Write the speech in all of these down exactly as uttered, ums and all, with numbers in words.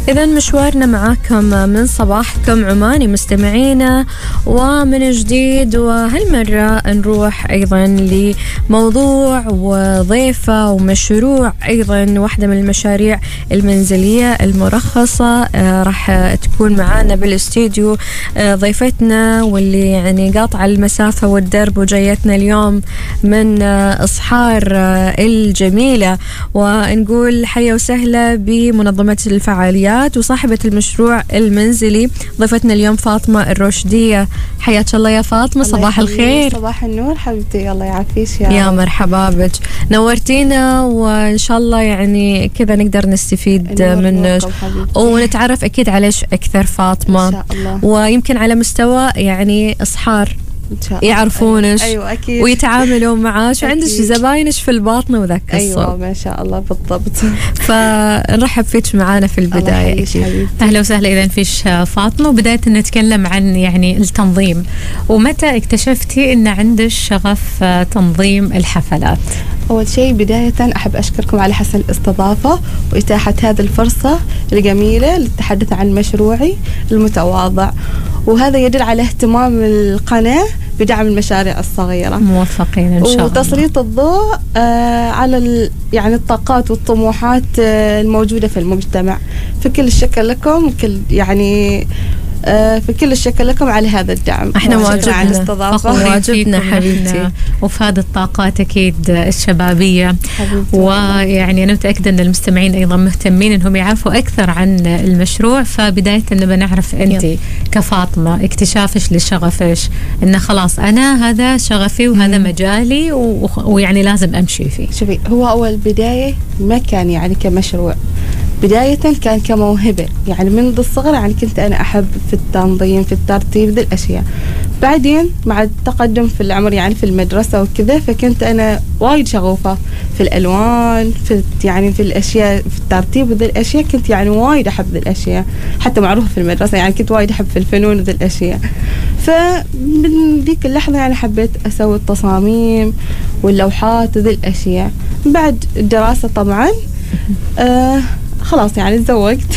إذن مشوارنا معاكم من صباحكم عماني مستمعينا ومن جديد، وهالمرة نروح أيضا لموضوع وضيفة ومشروع أيضا واحدة من المشاريع المنزلية المرخصة. آه راح تكون معانا بالاستوديو آه ضيفتنا واللي يعني قاطعة المسافة والدرب وجايتنا اليوم من آه إصحار آه الجميلة، ونقول حيا وسهلا بمنظمة الفعاليات وصاحبة المشروع المنزلي ضيفتنا اليوم فاطمة الرشدية. حياك الله يا فاطمة، صباح الخير. صباح النور حبيبتي، الله يعافيك يا يا مرحبا بك، نورتينا وإن شاء الله يعني كذا نقدر نستفيد منك ونتعرف أكيد عليش أكثر فاطمة، إن شاء الله. ويمكن على مستوى يعني إصحار يعرفونش أيوة أكيد ويتعاملوا معاش وعندش زباينش في الباطن وذاك الصوب. أيوة ما شاء الله بالضبط. فنرحب فيك معانا في البداية أكيد. أهلا وسهلا إذا فيش فاطمة، وبداية نتكلم عن يعني التنظيم، ومتى اكتشفتي إن عندك شغف تنظيم الحفلات؟ أول شيء بداية أحب أشكركم على حسن الاستضافة وإتاحة هذه الفرصة الجميلة للتحدث عن مشروعي المتواضع، وهذا يدل على اهتمام القناة بدعم المشاريع الصغيرة. موفقين إن شاء الله. وتسليط الضوء آه على يعني الطاقات والطموحات آه الموجودة في المجتمع. في كل الشكر لكم، كل يعني آه في كل الشكر لكم على هذا الدعم. احنا واجبنا واجبنا حبيبتي، وفي هذه الطاقات اكيد الشبابيه حبيبتي. ويعني انا متاكده ان المستمعين ايضا مهتمين انهم يعرفوا اكثر عن المشروع. فبدايه نبى نعرف انت يب. كفاطمه اكتشافش لشغفش انه خلاص انا هذا شغفي وهذا مم. مجالي و... ويعني لازم امشي فيه. شوفي، هو اول بدايه ما كان يعني كمشروع، بداية كان كموهبة، يعني منذ الصغر يعني كنت أنا أحب في التنظيم في الترتيب ذي الأشياء. بعدين مع التقدم في العمر يعني في المدرسة وكذا، فكنت أنا وايد شغوفة في الألوان، في يعني في الأشياء في الترتيب ذي الأشياء، كنت يعني وايد أحب ذي الأشياء، حتى معروفة في المدرسة يعني كنت وايد أحب في الفنون ذي الأشياء. فمن ذيك اللحظة يعني حبيت أسوي التصاميم واللوحات ذي الأشياء. بعد الدراسة طبعا آه خلاص يعني تزوجت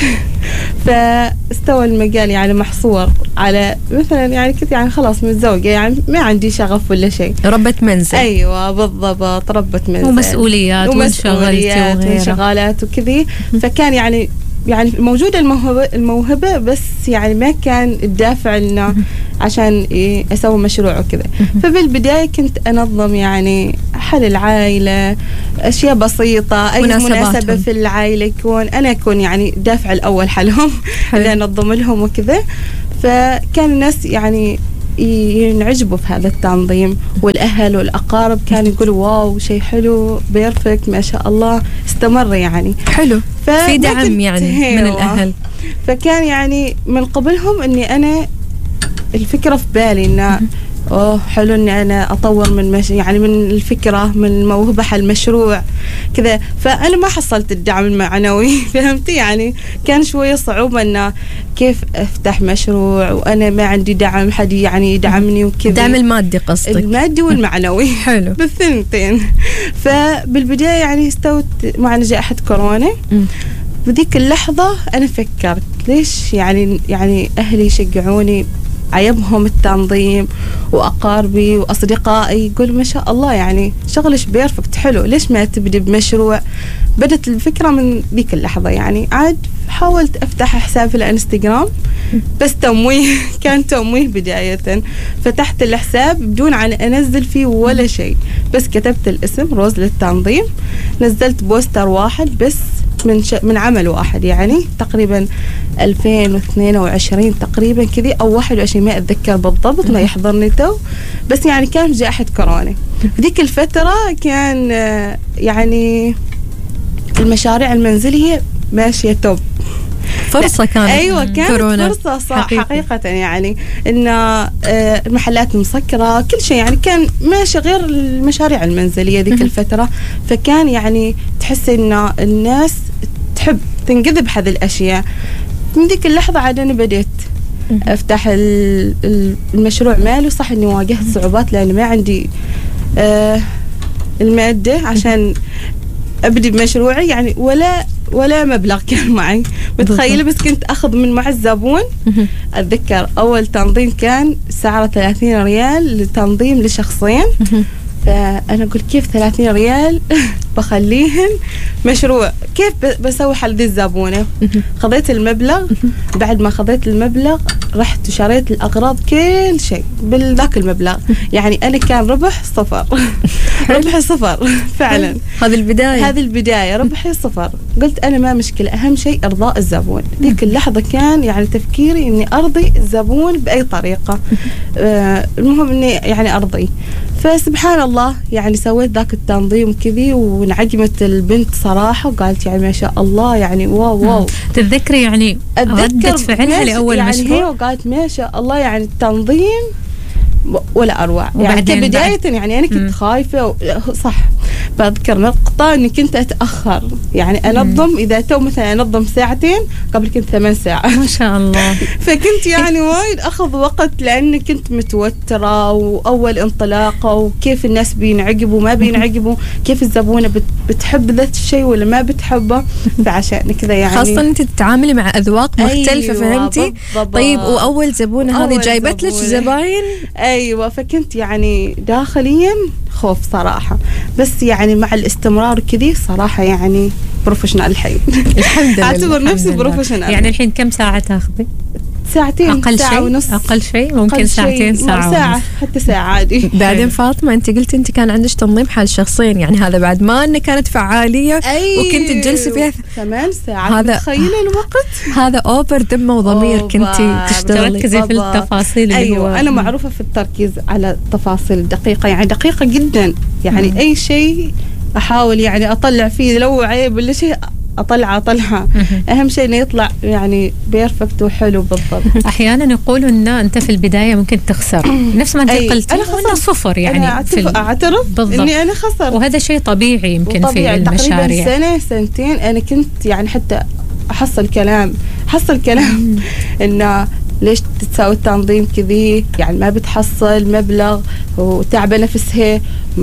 فاستوى المجال يعني محصور على مثلا يعني كنت يعني خلاص متزوجة، يعني ما عندي شغف ولا شيء. ربة منزل. أيوة بالضبط، ربة منزل ومسؤوليات ومسؤوليات وانشغالات وكذي. فكان يعني يعني موجودة الموهبة الموهبة بس يعني ما كان الدافع لنا عشان إيه أسوي مشروع وكذا. فبالبداية كنت أنظم يعني حل العائلة، أشياء بسيطة، أي مناسبة في العائلة يكون أنا أكون يعني دافع الأول حلهم اللي أنظم لهم وكذا. فكان الناس يعني ينعجبوا في هذا التنظيم، والأهل والأقارب كانوا يقولوا واو شيء حلو بيرفكت ما شاء الله، استمر يعني حلو في دعم يعني من الأهل. فكان يعني من قبلهم أني أنا الفكرة في بالي إنه أوه حلو إني أنا أطور من مش يعني من الفكرة من الموهبة حل مشروع كذا. فأنا ما حصلت الدعم المعنوي فهمتي، يعني كان شوية صعوبة إنه كيف أفتح مشروع وأنا ما عندي دعم حد يعني يدعمني وكذا. دعم المادي قصدك؟ المادي والمعنوي. حلو بالثنتين. فبالبداية يعني استوت مع جائحة كورونا. بذيك اللحظة أنا فكرت ليش يعني يعني أهلي يشجعوني، عيبهم التنظيم وأقاربي وأصدقائي يقول ما شاء الله يعني شغلش بيرفكت حلو، ليش ما تبدي بمشروع؟ بدت الفكرة من ذيك اللحظة. يعني عاد حاولت أفتح حساب في الانستغرام بس تمويه كان تمويه بداية. فتحت الحساب بدون عن أنزل فيه ولا شيء، بس كتبت الاسم روز للتنظيم، نزلت بوستر واحد بس من ش... من عمل واحد يعني تقريبا ألفين واثنين وعشرين تقريبا كذي أو واحد وعشرين ما أتذكر بالضبط ما يحضرني تو، بس يعني كان جائحة كورونا. ذيك الفترة كان يعني المشاريع المنزلية ماشية توب، فرصة كانت. أيوة كانت كورونا. فرصة صح حقيقي. حقيقة يعني إن المحلات مسكرة كل شيء يعني كان ماشي غير المشاريع المنزلية ذيك الفترة. فكان يعني تحس إن الناس تحب تنجذب هذه الأشياء. من ذيك اللحظة عاد أنا بديت أفتح المشروع مالي. صح إني واجهت صعوبات لأن ما عندي المادة عشان أبدي بمشروعي يعني، ولا ولا مبلغ كان معي متخيلة، بس كنت أخذ من مع الزبون. أتذكر أول تنظيم كان سعره ثلاثين ريال لتنظيم لشخصين. فأنا أقول كيف ثلاثين ريال بخليهن مشروع، كيف بسوي حل ذي الزبونة. خذيت المبلغ، بعد ما خذيت المبلغ رحت وشريت الأغراض كل شيء بالذاك المبلغ. يعني أنا كان ربح صفر. ربح صفر فعلا. هذه البداية هذه البداية ربحي صفر. قلت أنا ما مشكلة، أهم شيء إرضاء الزبون. ذيك اللحظة كان يعني تفكيري إني أرضي الزبون بأي طريقة. آه المهم إني يعني أرضي. فسبحان الله يعني سويت ذاك التنظيم كذي وانعجمت البنت صراحة، وقالت يعني ما شاء الله يعني واو واو. تتذكري يعني ردة فعلها لأول يعني مشروع؟ هي وقالت ما شاء الله يعني التنظيم ولا أروع. يعني كبداية يعني أنا كنت خايفة و... صح. بذكر نقطة إني كنت أتأخر، يعني أنظم إذا تو مثلا أنظم ساعتين قبل كنت ثمان ساعات ما شاء الله. فكنت يعني وايد أخذ وقت لأني كنت متوترة، وأول انطلاقة وكيف الناس بينعجبوا ما بينعجبوا، كيف الزبونة بت... بتحب ذات الشيء ولا ما بتحبه. فعشان كذا يعني خاصة أنت تتعاملي مع أذواق مختلفة. أيوة فهمتي؟ بالضبط. طيب وأول زبونة هذه جايبت لك زباين؟ أيوة فكنت يعني داخليا خوف صراحة، بس يعني مع الاستمرار كذي صراحة يعني بروفيشنال الحين. الحمد لله. أعتبر نفسي بروفيشنال. يعني الحين كم ساعة تاخذي؟ ساعتين، أقل ساعة شيء ونص. أقل شيء ممكن أقل ساعتين شيء. ساعة ساعة ونص. حتى ساعة عادي. بعدين فاطمة أنت قلت أنت كان عندك تنظيم حال شخصين، يعني هذا بعد ما أنه كانت فعالية. أيوة. وكنت تجلسي فيها ثمان ساعات. هذا تخيلي الوقت. هذا أوبر دم وضمير كنتي تشتغلي. تركزي في التفاصيل اللي أيوة. هو أنا معروفة في التركيز على التفاصيل الدقيقة، يعني دقيقة جدا. يعني مم. أي شيء أحاول يعني أطلع فيه، لو عيب ولا شيء أطلع أطلعها. أهم شيء إنه يطلع يعني بيرفكت وحلو بالضبط. أحيانا يقولوا إن أنت في البداية ممكن تخسر نفس ما أنت أي قلتي، أنا خسر صفر يعني. أنا أعترف إني أنا خسر، وهذا شيء طبيعي يمكن في المشاريع. تقريبا سنة سنتين أنا كنت يعني حتى أحصل كلام حصل كلام إنه ليش تساوي التنظيم كذي، يعني ما بتحصل مبلغ وتعب نفسها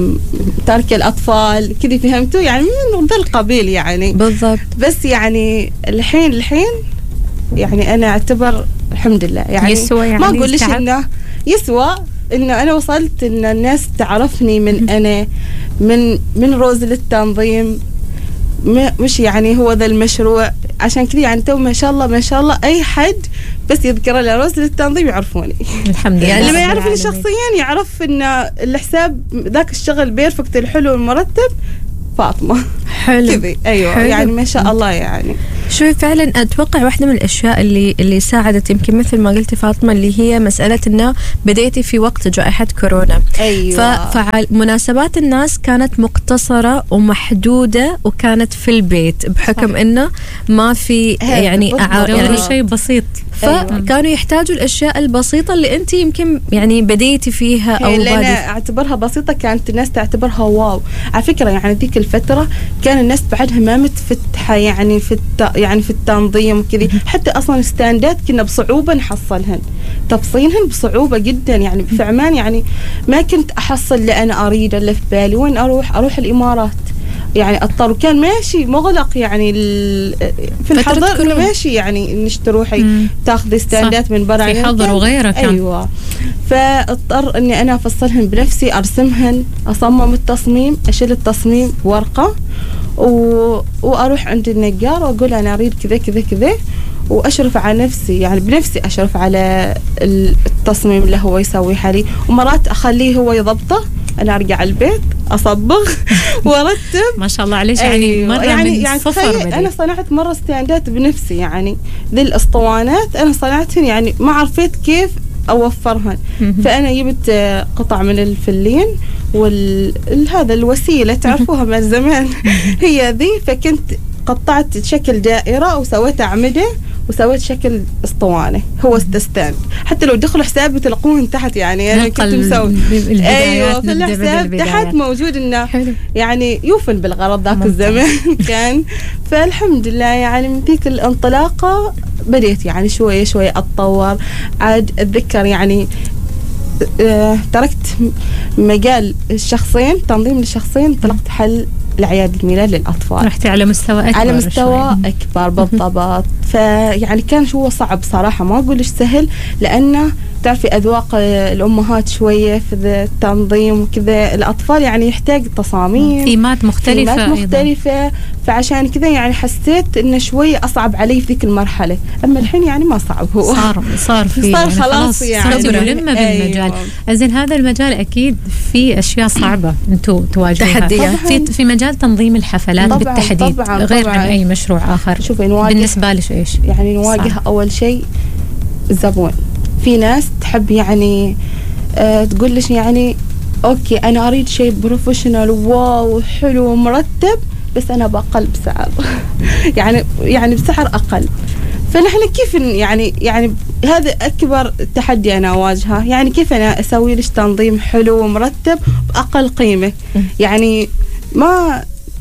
ترك الأطفال كذي، فهمتوا يعني من ذا القبيل يعني. بالضبط. بس يعني الحين الحين يعني أنا أعتبر الحمد لله يعني يسوى، يعني ما أقول ليش إنه يسوى، إنه أنا وصلت إن الناس تعرفني من أنا من من روز للتنظيم، مش يعني هو ذا المشروع. عشان كذا يعني تو ما شاء الله ما شاء الله أي حد بس يذكر لي روز للتنظيم يعرفوني. الحمد لله. يعني لما يعرفني شخصيا يعرف إن الحساب ذاك الشغل بيرفكت الحلو المرتب فاطمة. حلو. كذي أيوة. حلو. يعني ما شاء الله يعني. شوي فعلا أتوقع واحدة من الأشياء اللي اللي ساعدت يمكن مثل ما قلتي فاطمة اللي هي مسألة إنه بديتي في وقت جائحة كورونا. أيوة. فمناسبات الناس كانت مقتصرة ومحدودة وكانت في البيت بحكم صح. إنه ما في يعني يعني شيء بسيط، فكانوا يحتاجوا الأشياء البسيطة اللي أنت يمكن يعني بديتي فيها أو بادي. أنا أعتبرها بسيطة، كانت الناس تعتبرها واو. على فكرة يعني ذيك الفترة كان الناس بعدها ما متفتحة يعني في الت... يعني في التنظيم كذي، حتى أصلا ستاندات كنا بصعوبة نحصلهن، تفصيلهن بصعوبة جدا. يعني في عمان يعني ما كنت أحصل اللي أنا أريد اللي في بالي. وين أروح؟ أروح الإمارات يعني اضطر، كان ماشي مغلق يعني في الحظر انه ماشي يعني انك تروحي تاخذي ستاندات من برا في حظر وغيره كان. ايوه. فاضطر اني انا افصلهن بنفسي، ارسمهن، اصمم التصميم، اشيل التصميم ورقه و... واروح عند النجار واقول انا اريد كذا كذا كذا، واشرف على نفسي يعني بنفسي اشرف على التصميم اللي هو يسويه لي. ومرات اخليه هو يضبطه، انا ارجع البيت اصبغ وارتب. ما شاء الله عليك. يعني أيوة. مره يعني من يعني صفر. انا صنعت مره ستاندات بنفسي، يعني ذي الاسطوانات انا صنعتهن يعني ما عرفت كيف اوفرهن. فانا جبت قطع من الفلين وهذا الوسيله تعرفوها من زمان هي ذي، فكنت قطعت شكل دائره وسويت اعمده وسويت شكل اسطوانه هو ستاند. حتى لو دخلوا حسابي تلقوهن تحت، يعني انا كنت مسوي ايوه في الحساب تحت موجود انه يعني يوفن بالغرض ذاك الزمان كان. فالحمد لله يعني من ذيك الانطلاقه بديت يعني شويه شويه اتطور. عاد اتذكر يعني آه تركت مجال الشخصين، تنظيم الشخصين، انطلقت حل الأعياد الميلاد للأطفال. رحتي على مستوى أكبر، على مستوى شوي. أكبر بالضبط. فيعني كان هو صعب صراحة، ما أقولش سهل، لأنه تعرفي أذواق الأمهات شوية في التنظيم وكذا. الأطفال يعني يحتاج تصاميم، ثيمات مختلفة ثيمات مختلفة أيضاً. فعشان كذا يعني حسيت إنه شوي أصعب علي في ذيك المرحلة. أما الحين يعني ما صعب، هو صار صار في صار يعني خلاص يعني صرتوا ملمة بالمجال. أيوة. أزين هذا المجال أكيد في أشياء صعبة أنتوا تواجهوها، تحديات في في مجال تنظيم الحفلات طبعاً بالتحديد، طبعاً غير طبعاً. عن أي مشروع آخر. شوفي نواجه بالنسبة لش إيش يعني نواجه صعب. أول شيء الزبون. في ناس تحب يعني آه تقول لش يعني أوكي أنا أريد شيء بروفيشنال واو حلو ومرتب، بس أنا بأقل بسعر يعني يعني بسعر أقل. فنحن كيف يعني يعني هذا أكبر تحدي أنا أواجهه، يعني كيف أنا أسوي لش تنظيم حلو ومرتب بأقل قيمة. يعني ما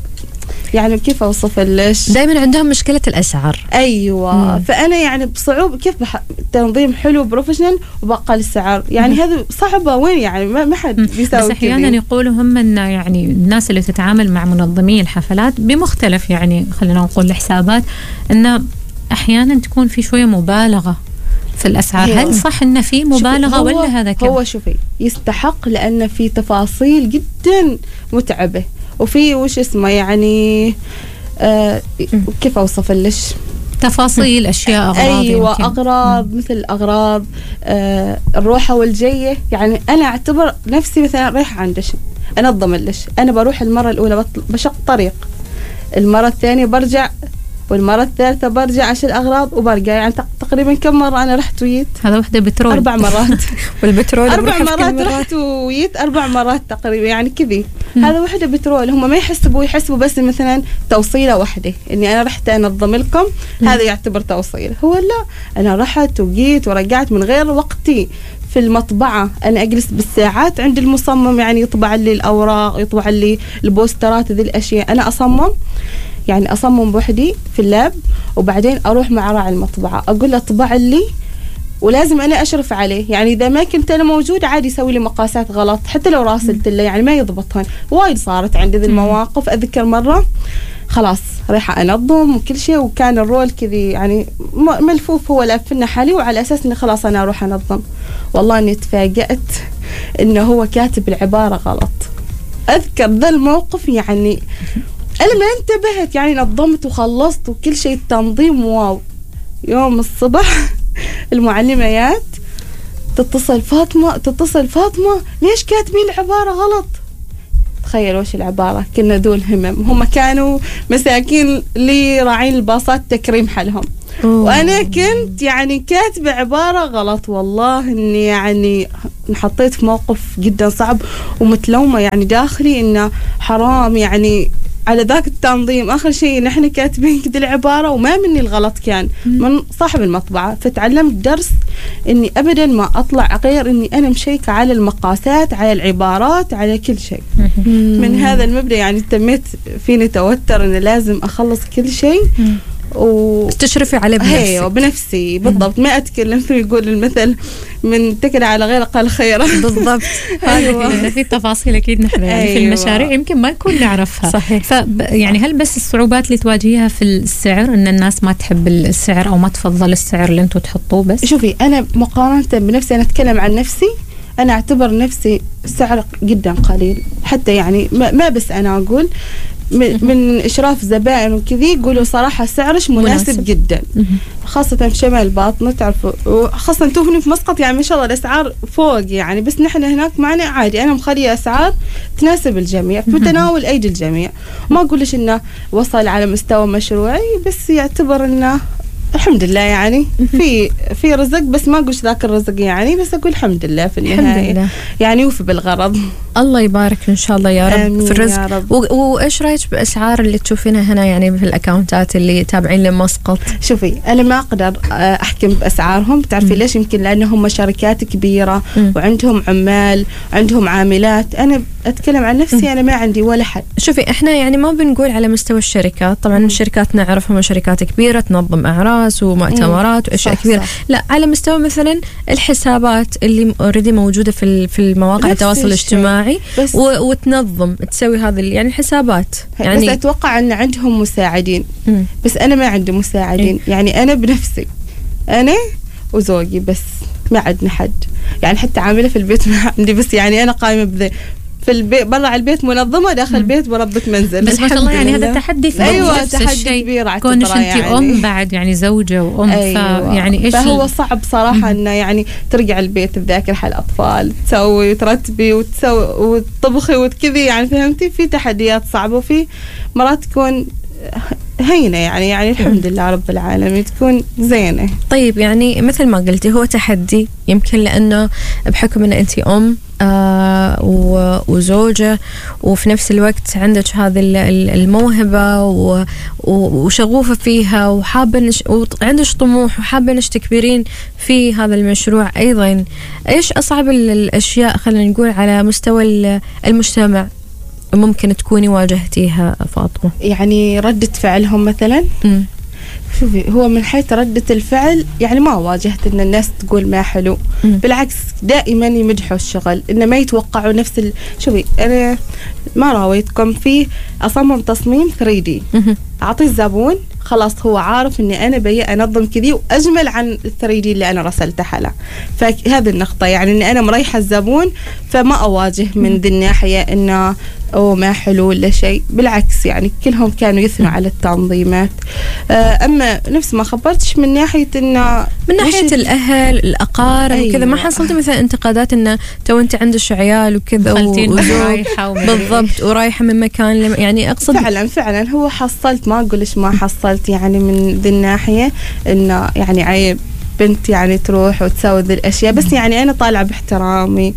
يعني كيف أوصف ليش دائما عندهم مشكلة الأسعار. أيوة. مم. فأنا يعني بصعوبة كيف بح... تنظيم حلو بروفيشنال وبأقل السعر، يعني هذا صعبة وين يعني ما, ما حد بيساوي. بس أحيانا يقولوا هم أن يعني الناس اللي تتعامل مع منظمي الحفلات بمختلف يعني خلينا نقول الحسابات، أن أحيانا تكون في شوية مبالغة في الأسعار. هل صح أن في مبالغة ولا هذا كم؟ هو شوفي يستحق، لأن في تفاصيل جدا متعبة، وفي وش اسمه يعني آه كيف أوصف لش تفاصيل أشياء أغراض. أيوة يمكن. أغراض م. مثل أغراض آه الروحة والجية. يعني أنا أعتبر نفسي مثلا رايحة عند دش أنظم اللش، أنا بروح المرة الأولى بشق طريق، المرة الثانية برجع، والمرة الثالثة برجع عشان الأغراض وبرجع. يعني تقريبا كم مرة أنا رحت ويت؟ هذا وحدة بترول. أربع مرات والبترول أربع مرات رحت ويت أربع مرات تقريبا يعني كذي. هذا وحدة بترول. هم ما يحسبوا يحسبوا بس مثلا توصيلة واحدة، إني أنا رحت أنظم لكم هذا يعتبر توصيلة. هو لا، أنا رحت وجيت ورجعت من غير وقتي في المطبعة. أنا أجلس بالساعات عند المصمم، يعني يطبع لي الأوراق، يطبع لي البوسترات، ذي الأشياء أنا أصمم، يعني أصمم بوحدي في اللاب، وبعدين أروح مع راعي المطبعة أقول له طبع لي، ولازم أنا أشرف عليه. يعني إذا ما كنت أنا موجودة عادي يسوي لي مقاسات غلط، حتى لو راسلت له يعني ما يضبطهن. وايد صارت عندي ذي المواقف. أذكر مرة خلاص رايحة أنظم وكل شيء، وكان الرول كذي يعني ملفوف هو لافلنا حالي، وعلى أساس إني خلاص أنا أروح أنظم. والله إني تفاجأت إنه هو كاتب العبارة غلط. أذكر ذا الموقف، يعني أنا ما انتبهت، يعني نظمت وخلصت وكل شيء التنظيم واو. يوم الصبح المعلميات تتصل فاطمة تتصل فاطمة ليش كاتبين العبارة غلط؟ تخيل وش العبارة، كنا ذو الهمم، هم كانوا مساكين اللي راعين الباصات تكريم حالهم، وأنا كنت يعني كاتبة عبارة غلط. والله إني يعني انحطيت في موقف جدا صعب ومتلومة يعني داخلي إنه حرام يعني على ذاك التنظيم. آخر شيء نحن كاتبين كده العبارة وما مني الغلط، كان من صاحب المطبعة. فتعلمت درس إني أبدا ما أطلع غير إني أنا مشيكة على المقاسات، على العبارات، على كل شيء. من هذا المبدأ يعني تميت فيني توتر إن لازم أخلص كل شيء و تشرفي عليه بنفسك. ايوه بنفسي بالضبط. ما اتكلم في يقول المثل من تكل على غير قال خيرا. بالضبط. أيوة. في تفاصيل اكيد نحن يعني أيوة. في المشاريع يمكن ما نكون نعرفها. صحيح. ف يعني هل بس الصعوبات اللي تواجهيها في السعر، ان الناس ما تحب السعر او ما تفضل السعر اللي انتم تحطوه؟ بس شوفي انا مقارنه بنفسي، انا اتكلم عن نفسي، انا اعتبر نفسي سعر جدا قليل. حتى يعني ما بس انا اقول من إشراف زبائن وكذي يقولوا صراحة سعرش مناسب, مناسب. جدا، خاصة في شمال باطنة تعرفوا، وخاصة انتوا هنا في مسقط يعني ما شاء الله الأسعار فوق يعني، بس نحن هناك معنا عادي. أنا مخلية أسعار تناسب الجميع، في متناول أيدي الجميع. ما أقولش إنه وصل على مستوى مشروعي، بس يعتبر إنه الحمد لله يعني في في رزق، بس ما أقولش ذاك الرزق يعني، بس أقول الحمد لله في النهاية لله. يعني يوفي بالغرض. الله يبارك إن شاء الله يا رب في الرزق. وإيش رأيك بأسعار اللي تشوفينها هنا يعني في الأكاونتات اللي تابعين لمسقط؟ شوفي أنا ما أقدر أحكم بأسعارهم، تعرفي م. ليش؟ يمكن لأنهم شركات كبيرة م. وعندهم عمال، عندهم عاملات. أنا أتكلم عن نفسي، أنا ما عندي ولا حد. شوفي إحنا يعني ما بنقول على مستوى الشركات، طبعا م. الشركات نعرفهم شركات كبيرة تنظم أعراس ومؤتمرات وأشياء كبيرة، صح. لا على مستوى مثلا الحسابات اللي اوريدي موجودة في في المواقع التواصل الاجتماعي معي وتنظم تسوي هذه يعني الحسابات يعني. بس أتوقع أن عندهم مساعدين م. بس أنا ما عندي مساعدين إيه؟ يعني أنا بنفسي أنا وزوجي بس، ما عندنا حد يعني، حتى عاملة في البيت ما عندي، بس يعني أنا قائمة بذي في البيت، برا على البيت منظمة، داخل البيت مربة منزل. بس ما شاء الله يعني هذا تحدي في أيوة تحدي كبير كونش انت يعني. أم بعد يعني زوجة وأم أيوة. يعني إيش فهو صعب صراحة إنه يعني ترجع البيت تذاكر حال الأطفال، تسوي وترتبي وتسوي وتطبخي وكذي يعني، فهمتي؟ في تحديات صعبة وفي مرات تكون هينة يعني يعني الحمد لله رب العالمين تكون زينة. طيب يعني مثل ما قلتي هو تحدي يمكن لأنه بحكم أن أنت أم آه وزوجة وفي نفس الوقت عندك هذه الموهبة وشغوفة فيها وحابة نش وعندك طموح وحابة نش تكبرين في هذا المشروع أيضا. إيش أصعب الأشياء خلينا نقول على مستوى المجتمع ممكن تكوني واجهتيها فاطمة؟ يعني ردة فعلهم مثلا م. شوفي هو من حيث ردة الفعل يعني ما واجهت ان الناس تقول ما حلو م. بالعكس دائما يمدحوا الشغل، انه ما يتوقعوا نفس ال... شوفي انا ما راويتكم في اصمم تصميم ثري دي اعطي الزبون خلاص هو عارف اني انا بي انظم كذي واجمل عن الثري دي اللي انا رسلتها له، فهذه النقطة يعني اني انا مريحة الزبون، فما اواجه من ذي الناحية انه أو ما حلو ولا شيء، بالعكس يعني كلهم كانوا يثنوا على التنظيمات. أما نفس ما خبرتش من ناحية إنه من ناحية الأهل الأقارب أيوة. وكذا ما حصلت مثلا انتقادات إنه تو أنت عندك عيال وكذا ورايحة بالضبط ورايحة من مكان يعني أقصد فعلا فعلا هو حصلت، ما أقولش ما حصلت يعني من ذي الناحية إنه يعني عيب بنت يعني تروح وتسوي ذي الأشياء، بس يعني أنا طالعة باحترامي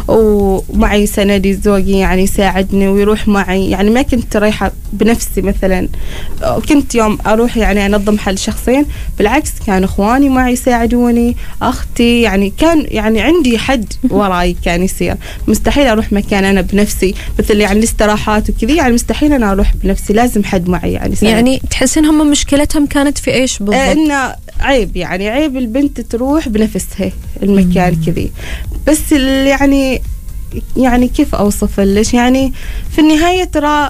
ومعي سندي زوجي يعني يساعدني ويروح معي، يعني ما كنت رايحة بنفسي مثلا، كنت يوم أروح يعني أنظم حل شخصين بالعكس كانوا إخواني معي يساعدوني، أختي يعني كان يعني عندي حد وراي كان يصير، مستحيل أروح مكان أنا بنفسي مثل يعني الاستراحات وكذي، يعني مستحيل أنا أروح بنفسي لازم حد معي يعني سند. يعني تحسين هم مشكلتهم كانت في إيش بالضبط؟ آه إنه عيب يعني عيب البنت تروح بنفسها المكان كذي، بس يعني يعني كيف أوصف ليش يعني في النهاية ترى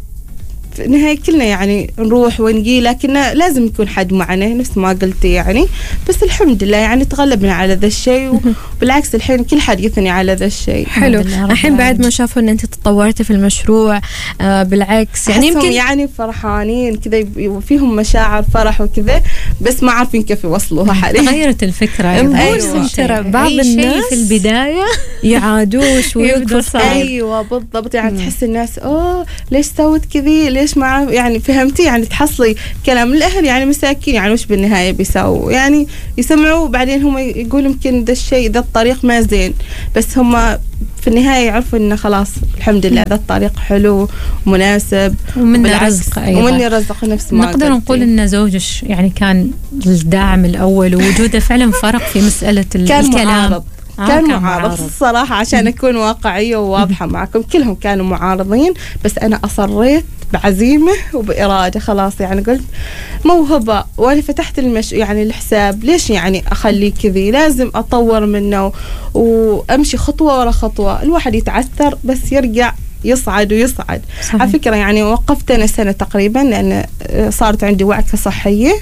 في النهاية كلنا يعني نروح ونجي، لكن لازم يكون حد معنا نفس ما قلتي يعني، بس الحمد لله يعني تغلبنا على ذا الشيء، وبالعكس الحين كل حد يثني على ذا الشيء. حلو. الحين بعد ما شافوا ان انت تطورتي في المشروع آه بالعكس يعني يمكن يعني فرحانين كذا وفيهم مشاعر فرح وكذا، بس ما عارفين كيف يوصلوها حاليا. تغيرت الفكرة أيوة. ترى بعض الناس في البداية يعادوش ويوقفوا. ايوه بالضبط يعني تحس الناس اوه ليش سوت كذي ليش مع يعني فهمتي يعني تحصلي كلام الأهل يعني مساكين يعني وش بالنهاية بيسووا يعني يسمعوا بعدين هم يقولوا يمكن ذا الشيء ذا الطريق ما زين، بس هم في النهاية يعرفوا إنه خلاص الحمد لله ذا الطريق حلو ومناسب ومن رزق أيضا ومن رزق نفس ما نقدر نقول إن زوجش يعني كان الداعم الأول ووجوده فعلا فرق في مسألة كان الكلام. معارض. آه كان معارض الصراحة عشان أكون واقعية وواضحة معكم، كلهم كانوا معارضين بس أنا أصريت بعزيمة وبإرادة خلاص يعني قلت موهبة وأنا فتحت المش يعني الحساب ليش يعني أخليه كذي، لازم أطور منه وأمشي خطوة ورا خطوة، الواحد يتعثر بس يرجع يصعد ويصعد. صحيح. على فكرة يعني وقفت أنا سنة تقريبا لأن صارت عندي وعكة صحية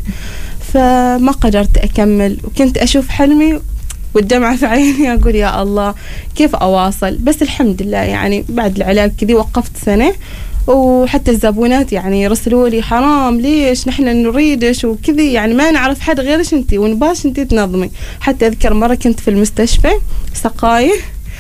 فما قدرت أكمل، وكنت أشوف حلمي والدمعة في عيني أقول يا الله كيف أواصل، بس الحمد لله يعني بعد العلاج كذي وقفت سنة، وحتى الزبونات يعني يرسلوا لي حرام ليش نحن نريدش وكذي يعني ما نعرف حد غيرش انتي ونباش انتي تنظمي. حتى أذكر مرة كنت في المستشفى سقاية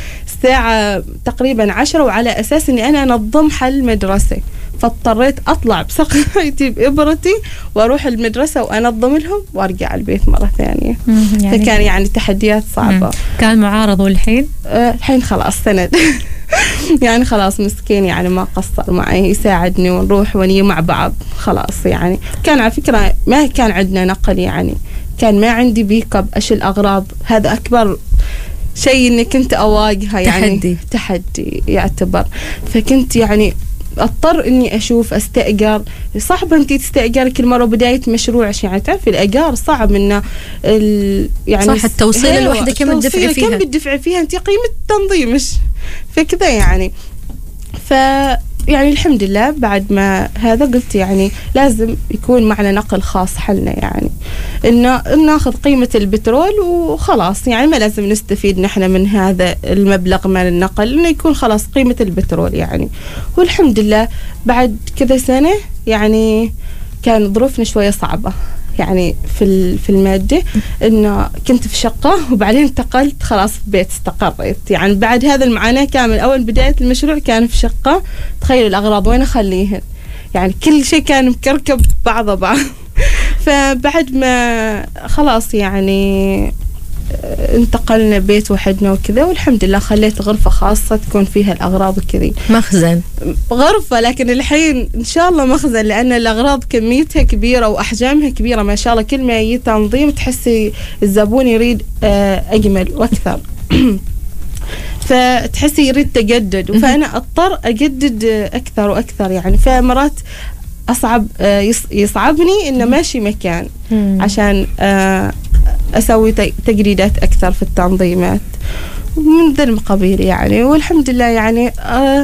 الساعة تقريبا عشرة وعلى أساس أني أنا أنظم حل مدرسة، فاضطريت أطلع بسقايتي بإبرتي وأروح المدرسة وأنظم لهم وأرجع البيت مرة ثانية. يعني فكان يعني تحديات صعبة. مم. كان معارض والحين؟ أه الحين خلاص سند يعني خلاص مسكين يعني ما قصر معي يساعدني ونروح وني مع بعض خلاص يعني. كان على فكرة ما كان عندنا نقل يعني كان ما عندي بيك اب أشيل أغراض، هذا أكبر شيء إني كنت أواجهه يعني تحدي تحدي يعتبر. فكنت يعني اضطر اني اشوف استاجر، صعب انتي تستاجر كل مره بدايه مشروع يعني تعرفي الايجار صعب انه يعني صح التوصيل الوحده كم تدفعي فيها كم بتدفعي فيها انتي قيمه التنظيم مش فكذا يعني. ف يعني الحمد لله بعد ما هذا قلت يعني لازم يكون معنا نقل خاص حلنا، يعني إنه ناخذ قيمة البترول وخلاص، يعني ما لازم نستفيد نحن من هذا المبلغ من النقل، إنه يكون خلاص قيمة البترول يعني. والحمد لله بعد كذا سنة يعني كان ظروفنا شوية صعبة يعني في في المادة، إنه كنت في شقة وبعدين انتقلت خلاص في بيت استقريت. يعني بعد هذا المعاناة كامل، أول بداية المشروع كان في شقة، تخيلوا الأغراض وين أخليهن، يعني كل شيء كان مكركب بعضه بعض. فبعد ما خلاص يعني انتقلنا بيت وحدنا وكذا، والحمد لله خليت غرفة خاصة تكون فيها الأغراض وكذي. مخزن غرفة، لكن الحين إن شاء الله مخزن، لأن الأغراض كميتها كبيرة وأحجامها كبيرة ما شاء الله. كل ما يجي تنظيم تحسي الزبون يريد أجمل وأكثر. فتحسي يريد تجدد، فأنا أضطر أجدد أكثر وأكثر يعني. فمرات أصعب يصعبني إنه ماشي مكان عشان أسوي تجديدات أكثر في التنظيمات من ذا القبيل يعني. والحمد لله يعني آه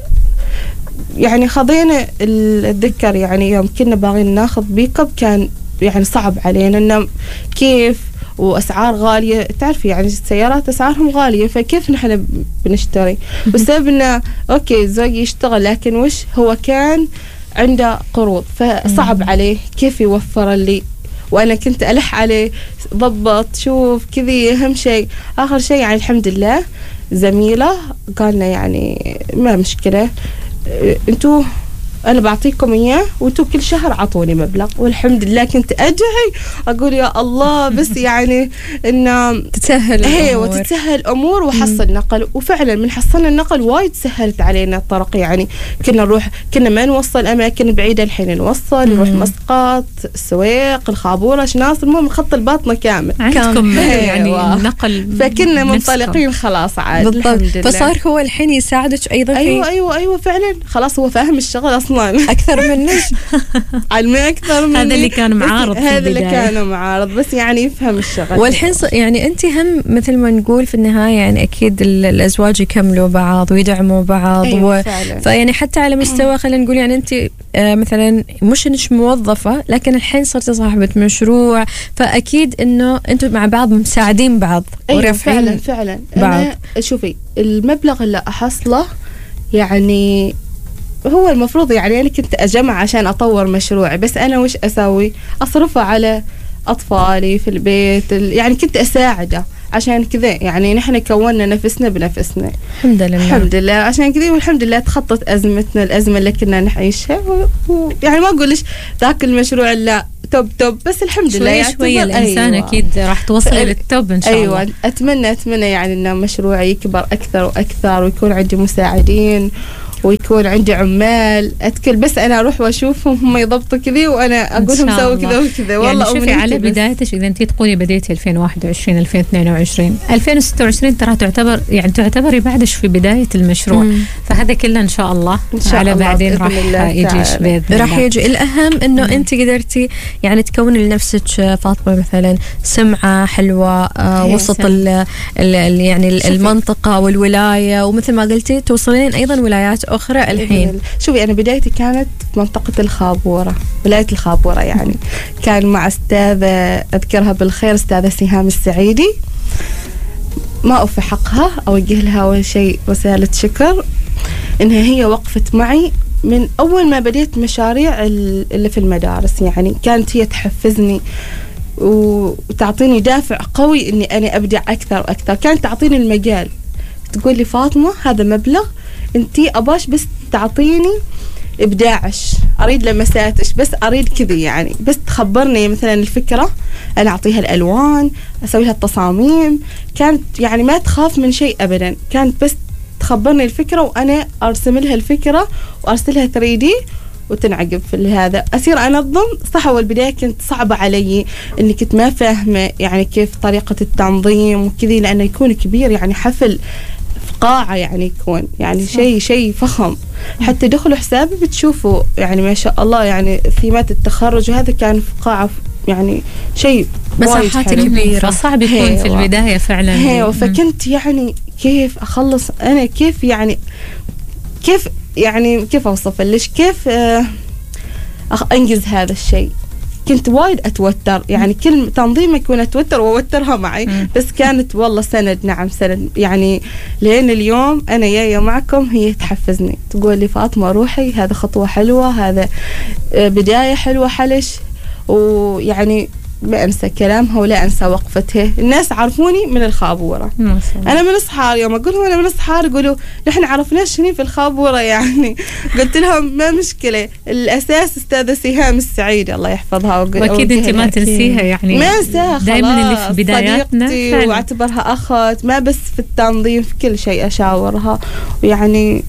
يعني خضينا. أتذكر يعني يوم كنا باغين ناخذ بيك اب كان يعني صعب علينا إنه كيف، وأسعار غالية تعرفي يعني السيارات أسعارهم غالية، فكيف نحن بنشتري؟ والسبب إنه أوكي زوجي يشتغل، لكن وش هو كان عنده قروض، فصعب عليه كيف يوفر لي، وأنا كنت ألح عليه ضبط شوف كذي أهم شيء. آخر شيء يعني الحمد لله زميلة قالنا يعني ما مشكلة، أنتوا أنا بعطيكم إياه وأنتوا كل شهر عطوني مبلغ. والحمد لله كنت أدعي أقول يا الله بس يعني إنه تتسهل هي وتتسهل الأمور وحصل نقل. وفعلا من حصلنا النقل وايد سهلت علينا الطرق يعني. كنا نروح كنا ما نوصل أماكن بعيدة، الحين نوصل نروح مسقط، السويق، الخابورة، شناصر، المهم خط الباطنة كامل عندكم يعني النقل. فكنا منطلقين خلاص عاد بالضبط. فصار هو الحين يساعدك أيضا. أيوة أيوة أيوة فعلا خلاص هو فاهم الشغل أصلا أكثر منك. علمي أكثر مني. هذا اللي كان معارض، هذا اللي كان معارض بس يعني يفهم الشغل. والحين يعني أنت هم مثل ما نقول في النهاية يعني أكيد الأزواج يكملوا بعض ويدعموا بعض. أيوة و... فيعني حتى على مستوى خلينا نقول يعني أنت آه مثلا مش إنش موظفة، لكن الحين صرت صاحبة مشروع، فأكيد إنه أنتوا مع بعض مساعدين بعض. أيوة فعلا فعلا. أنا شوفي المبلغ اللي أحصله يعني هو المفروض يعني أنا كنت أجمع عشان أطور مشروعي، بس أنا وش أسوي؟ أصرفه على أطفالي في البيت، يعني كنت أساعده عشان كذا يعني نحن كوننا نفسنا بنفسنا الحمد لله. الحمد لله عشان كذا. والحمد لله تخطت أزمتنا الأزمة اللي كنا نعيشها و... و... يعني ما أقولش ذاك المشروع لا توب توب، بس الحمد لله يعني شوية الإنسان أيوة. أكيد راح توصل للتوب إن شاء أيوة. الله. أتمنى أتمنى يعني إن مشروعي يكبر أكثر وأكثر ويكون عندي مساعدين ويكون عندي عمال أتكل، بس أنا أروح وأشوفهم هم يضبطوا كذي وأنا أقول لهم سووا كذا وكذا. والله يعني شوفي على بدايتش إذا أنتي تقولي بديتي ألفين وواحد وعشرين ألفين واثنين وعشرين ألفين وستة وعشرين ترى تعتبر يعني تعتبري بعدش في بداية المشروع. مم. فهذا كله إن شاء الله إن شاء على الله بعدين راح يجيش بإذن الله. راح يجي. الأهم إنه أنت قدرتي يعني تكوني لنفسك فاطمة مثلا سمعة حلوة آه وسط ال ال يعني المنطقة والولاية، ومثل ما قلتي توصلين أيضا ولايات أخرى الحين. شوفي أنا بدايتي كانت في منطقة الخابورة، ولاية الخابورة يعني. كان مع أستاذة أذكرها بالخير أستاذة سهام السعيدي، ما أوفي حقها، أوجه لها أول شيء رسالة شكر إنها هي وقفت معي من أول ما بديت مشاريع اللي في المدارس. يعني كانت هي تحفزني وتعطيني دافع قوي إني أنا أبدع أكثر وأكثر. كانت تعطيني المجال، تقول لي فاطمة هذا مبلغ انتي أباش بس تعطيني إبداعش، أريد لمساتش، بس أريد كذي يعني، بس تخبرني مثلا الفكرة أنا أعطيها الألوان، أسوي لها التصاميم. كانت يعني ما تخاف من شيء أبدا، كانت بس تخبرني الفكرة وأنا أرسم لها الفكرة وأرسلها ثري دي وتنعقب في هذا. أصير أنظم صح. والبداية كنت صعبة علي إني كنت ما فاهمة يعني كيف طريقة التنظيم وكذي، لأنه يكون كبير يعني حفل قاعة يعني يكون يعني شيء شيء فخم. حتى دخلوا حسابي بتشوفوا يعني ما شاء الله يعني ثيمات التخرج، وهذا كان في قاعة يعني شيء مساحات كبيرة، فصعب يكون في البداية فعلا. هي فكنت يعني كيف أخلص أنا، كيف يعني كيف يعني كيف أوصف ليش كيف أنجز هذا الشيء. كنت وايد أتوتر، يعني كل تنظيم يكون أتوتر وأوترها معي. م. بس كانت والله سند، نعم سند، يعني لين اليوم أنا جاية معكم هي تحفزني، تقول لي فاطمة روحي، هذا خطوة حلوة، هذا بداية حلوة حلش. ويعني ما أنسى كلامها ولا أنسى وقفتها. الناس عرفوني من الخابورة، أنا من الصحار. يوم أقولهم أنا من الصحار يقولوا نحن عرفناش شنو في الخابورة يعني. قلت لهم ما مشكلة، الأساس أستاذة سهام السعيد الله يحفظها، وأكيد أنت ما تنسيها يعني، ما أنساها دائما اللي في بداياتنا صديقتي وأعتبرها أخت، ما بس في التنظيم، في كل شيء أشاورها. ويعني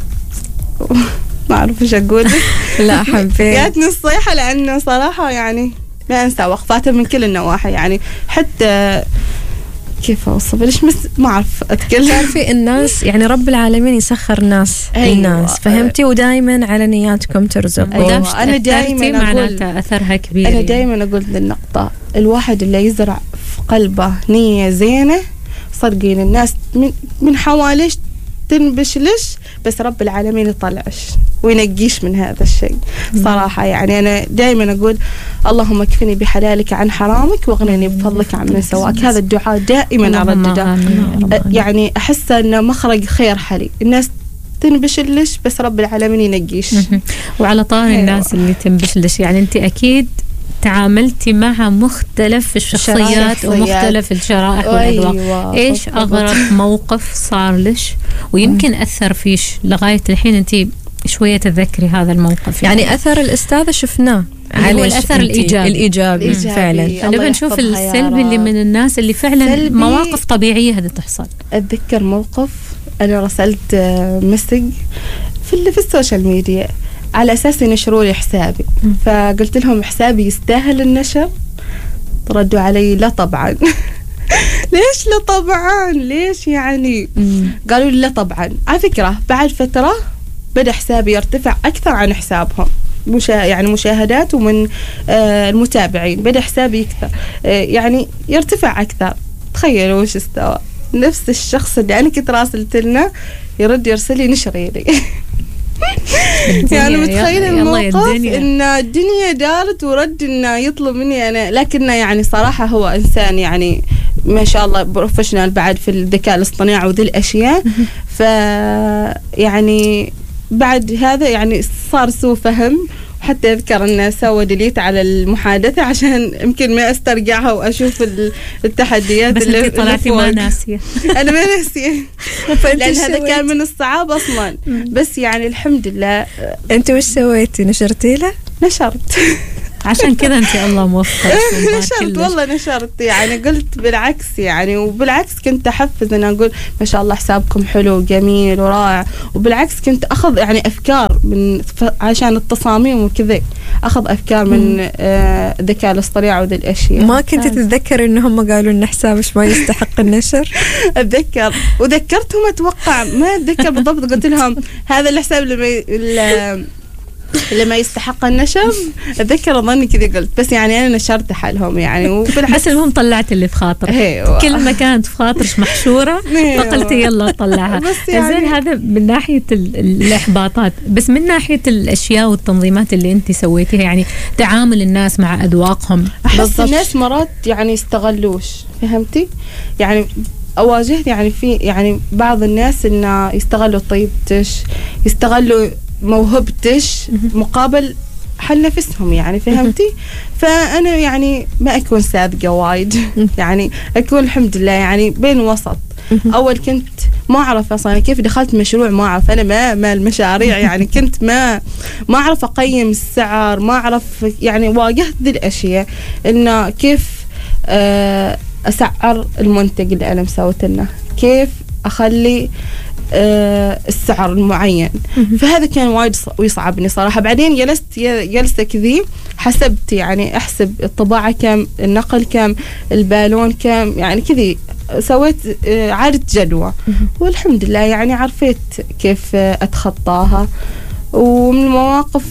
ما أعرف إيش أقول. لا حبيت جاتني الصيحة لأنه صراحة يعني ما أنسى وقفاتها من كل النواحي، يعني حتى كيف أوصف ليش مس ما أعرف أتكلم. تعرفي الناس يعني رب العالمين يسخر ناس. أيوة. الناس فهمتي، ودائما على نياتكم ترزقون. أيوة. أنا دائما معناته أثرها كبير. أنا دائما أقول للنقطة، الواحد اللي يزرع في قلبه نية زينة صدقين الناس من من حواليش تنبشلش، بس رب العالمين يطلعش وينقيش من هذا الشيء صراحة. يعني أنا دائما أقول اللهم اكفني بحلالك عن حرامك واغنني بفضلك عن من سواك. هذا الدعاء دائما أردده، يعني أحس أنه مخرج خير حلي. الناس تنبشلش بس رب العالمين ينقيش. وعلى طار الناس اللي تنبشلش، يعني أنت أكيد تعاملتي مع مختلف الشخصيات ومختلف الشرائح والأذواق. أيوة. إيش أغرب موقف صار لش ويمكن أثر فيش لغاية الحين أنت شوية تذكري هذا الموقف؟ يعني, يعني أثر الأستاذة شفناه على الأثر الإيجابي. الإيجابي, الإيجابي فعلا. نبغى نشوف السلبي اللي من الناس اللي فعلا مواقف طبيعية هذه تحصل. أتذكر موقف أنا رسلت مسج في في السوشيال ميديا على أساس ينشروا لي حسابي، فقلت لهم حسابي يستاهل النشر؟ ردوا علي لا طبعا. ليش لا طبعا؟ ليش يعني؟ مم. قالوا لي لا طبعا. على فكرة بعد فترة بدأ حسابي يرتفع أكثر عن حسابهم، مشا يعني مشاهدات ومن آه المتابعين بدأ حسابي يكثر آه يعني يرتفع أكثر. تخيلوا وش استوى، نفس الشخص اللي أنا كنت راسلت لنا يرد يرسل لي نشري لي. يعني متخيل الموقف إن الدنيا دارت ورد إنه يطلب مني أنا، لكنه يعني صراحة هو إنسان يعني ما شاء الله بروفيشنال بعد في الذكاء الاصطناعي وذي الأشياء. ف يعني بعد هذا يعني صار سوء فهم، حتى أذكر أنه سوى ديليت على المحادثة عشان يمكن ما أسترجعها وأشوف التحديات. بس اللي أنت طلعتي ما ناسية. أنا ما ناسية لأن هذا كان من الصعاب أصلا. بس يعني الحمد لله. أنت وش سويتي؟ نشرتي له؟ نشرت. عشان كذا أنت الله موفقك. نشرت والله نشرت، يعني قلت بالعكس يعني، وبالعكس كنت أحفز أنا أقول ما شاء الله حسابكم حلو وجميل ورائع، وبالعكس كنت أخذ يعني أفكار من عشان التصاميم وكذا، أخذ أفكار من آه الذكاء الاصطناعي وذي الأشياء. ما كنت تتذكر إن هم قالوا إن حسابش ما يستحق النشر؟ أتذكر وذكرتهم أتوقع ما أتذكر بالضبط، قلت لهم هذا الحساب اللي اللي ما يستحق النشر. أتذكر أظني كذا قلت، بس يعني أنا نشرت حالهم يعني. بس المهم طلعت اللي في خاطرك. كل ما كانت في خاطرش محشورة فقلتي يلا طلعها. يعني زين هذا من ناحية الإحباطات، بس من ناحية الأشياء والتنظيمات اللي أنت سويتيها، يعني تعامل الناس مع أذواقهم. أحس الناس مرات يعني يستغلوش، فهمتي؟ يعني أواجهت يعني في يعني بعض الناس إنه يستغلوا طيبتش، يستغلوا موهبتش مقابل حل نفسهم يعني، فهمتي؟ فأنا يعني ما أكون ساذجة وايد، يعني أكون الحمد لله يعني بين وسط. أول كنت ما أعرف أصلا كيف دخلت مشروع، ما أعرف أنا ما ما المشاريع يعني، كنت ما ما أعرف أقيم السعر، ما أعرف يعني. واجهت ذي الأشياء إنه كيف أسعر المنتج اللي أنا مسويت لنا، كيف أخلي أه السعر المعين. فهذا كان وايد ويصعبني صراحة. بعدين جلست جلسة كذي حسبت يعني أحسب الطباعة كم، النقل كم، البالون كم، يعني كذي سويت أه عادة جدوى، والحمد لله يعني عرفت كيف أتخطاها. ومن المواقف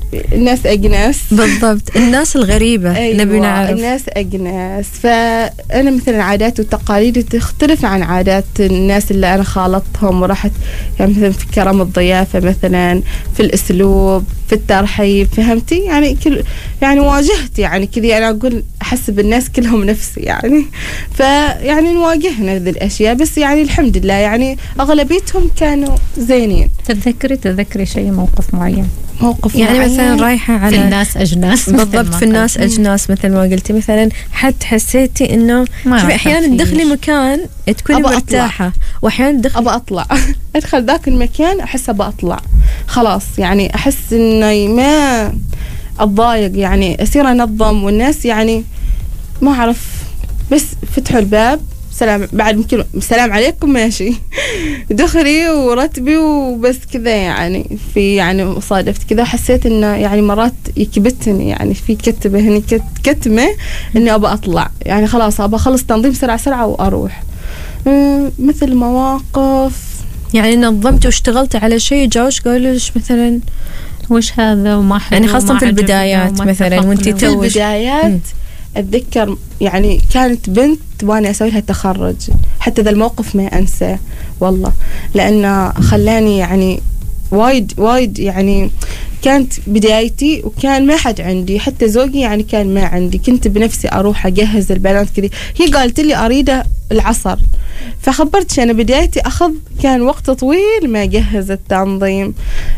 الناس أجناس. بالضبط، الناس الغريبة. أيوة نبي نعرف. الناس أجناس. فأنا مثلا عاداتي وتقاليدي تختلف عن عادات الناس اللي أنا خالطتهم ورحت، يعني مثلا في كرم الضيافة مثلا، في الأسلوب، في الترحيب، فهمتي؟ يعني كل يعني واجهت يعني كذي، أنا أقول أحسب الناس كلهم نفسي يعني، فيعني نواجهنا ذي الأشياء، بس يعني الحمد لله يعني أغلبيتهم كانوا زينين. تتذكري تتذكري شيء موقف معين؟ موقف يعني معين. مثلا رايحة على في الناس أجناس. بالضبط، في الناس أجناس مثل ما قلتي، مثلا حد حسيتي إنه شوفي أحيانا تدخلي مكان تكوني مرتاحة، وأحيانا تدخلي أبى أطلع أدخل ذاك المكان أحس أبى أطلع خلاص، يعني أحس إنه ما أتضايق، يعني أصير أنظم، والناس يعني ما أعرف، بس فتحوا الباب سلام، بعد ممكن سلام عليكم ماشي دخلي ورتبي وبس كذا، يعني في يعني صادفت كذا، حسيت إنه يعني مرات يكبتني، يعني في كتبة هني كت كتمة إني أبى أطلع، يعني خلاص أبى أخلص تنظيم سرعة سرعة وأروح. مثل مواقف يعني نظمت واشتغلت على شيء، جاوش قالوا ليش مثلا وش هذا وما حلو، يعني خاصة في البدايات مثلا وانتي في البدايات. أتذكر يعني كانت بنت وأنا أسوي لها تخرج، حتى ذا الموقف ما أنساه والله، لأنه خلاني يعني وايد وايد، يعني كانت بدايتي وكان ما حد عندي، حتى زوجي يعني كان ما عندي، كنت بنفسي أروح أجهز البنات كذي، هي قالت لي أريده العصر، فخبرتش أنا بدايتي أخذ كان وقت طويل ما جهز التنظيم،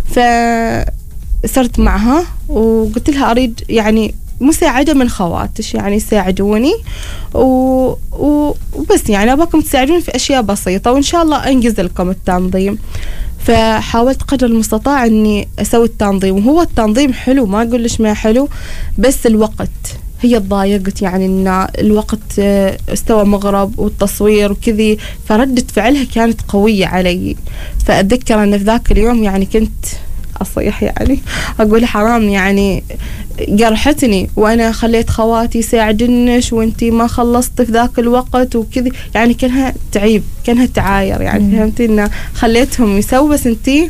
فصرت معها وقلت لها أريد يعني مساعدة من خواتش، يعني يساعدوني و... و... وبس، يعني أباكم تساعدوني في أشياء بسيطة وإن شاء الله أنجز لكم التنظيم. فحاولت قدر المستطاع أني أسوي التنظيم، وهو التنظيم حلو ما أقول ليش ما حلو، بس الوقت هي تضايقت، يعني إن الوقت استوى مغرب والتصوير وكذي، فردة فعلها كانت قوية علي. فأتذكر أن في ذاك اليوم يعني كنت أصيح، يعني أقول حرام يعني قرحتني، وأنا خليت خواتي يساعدنش وانتي ما خلصت في ذاك الوقت وكذي، يعني كانها تعيب، كانها تعاير، يعني فهمتي إنه خليتهم يسووا بس انتي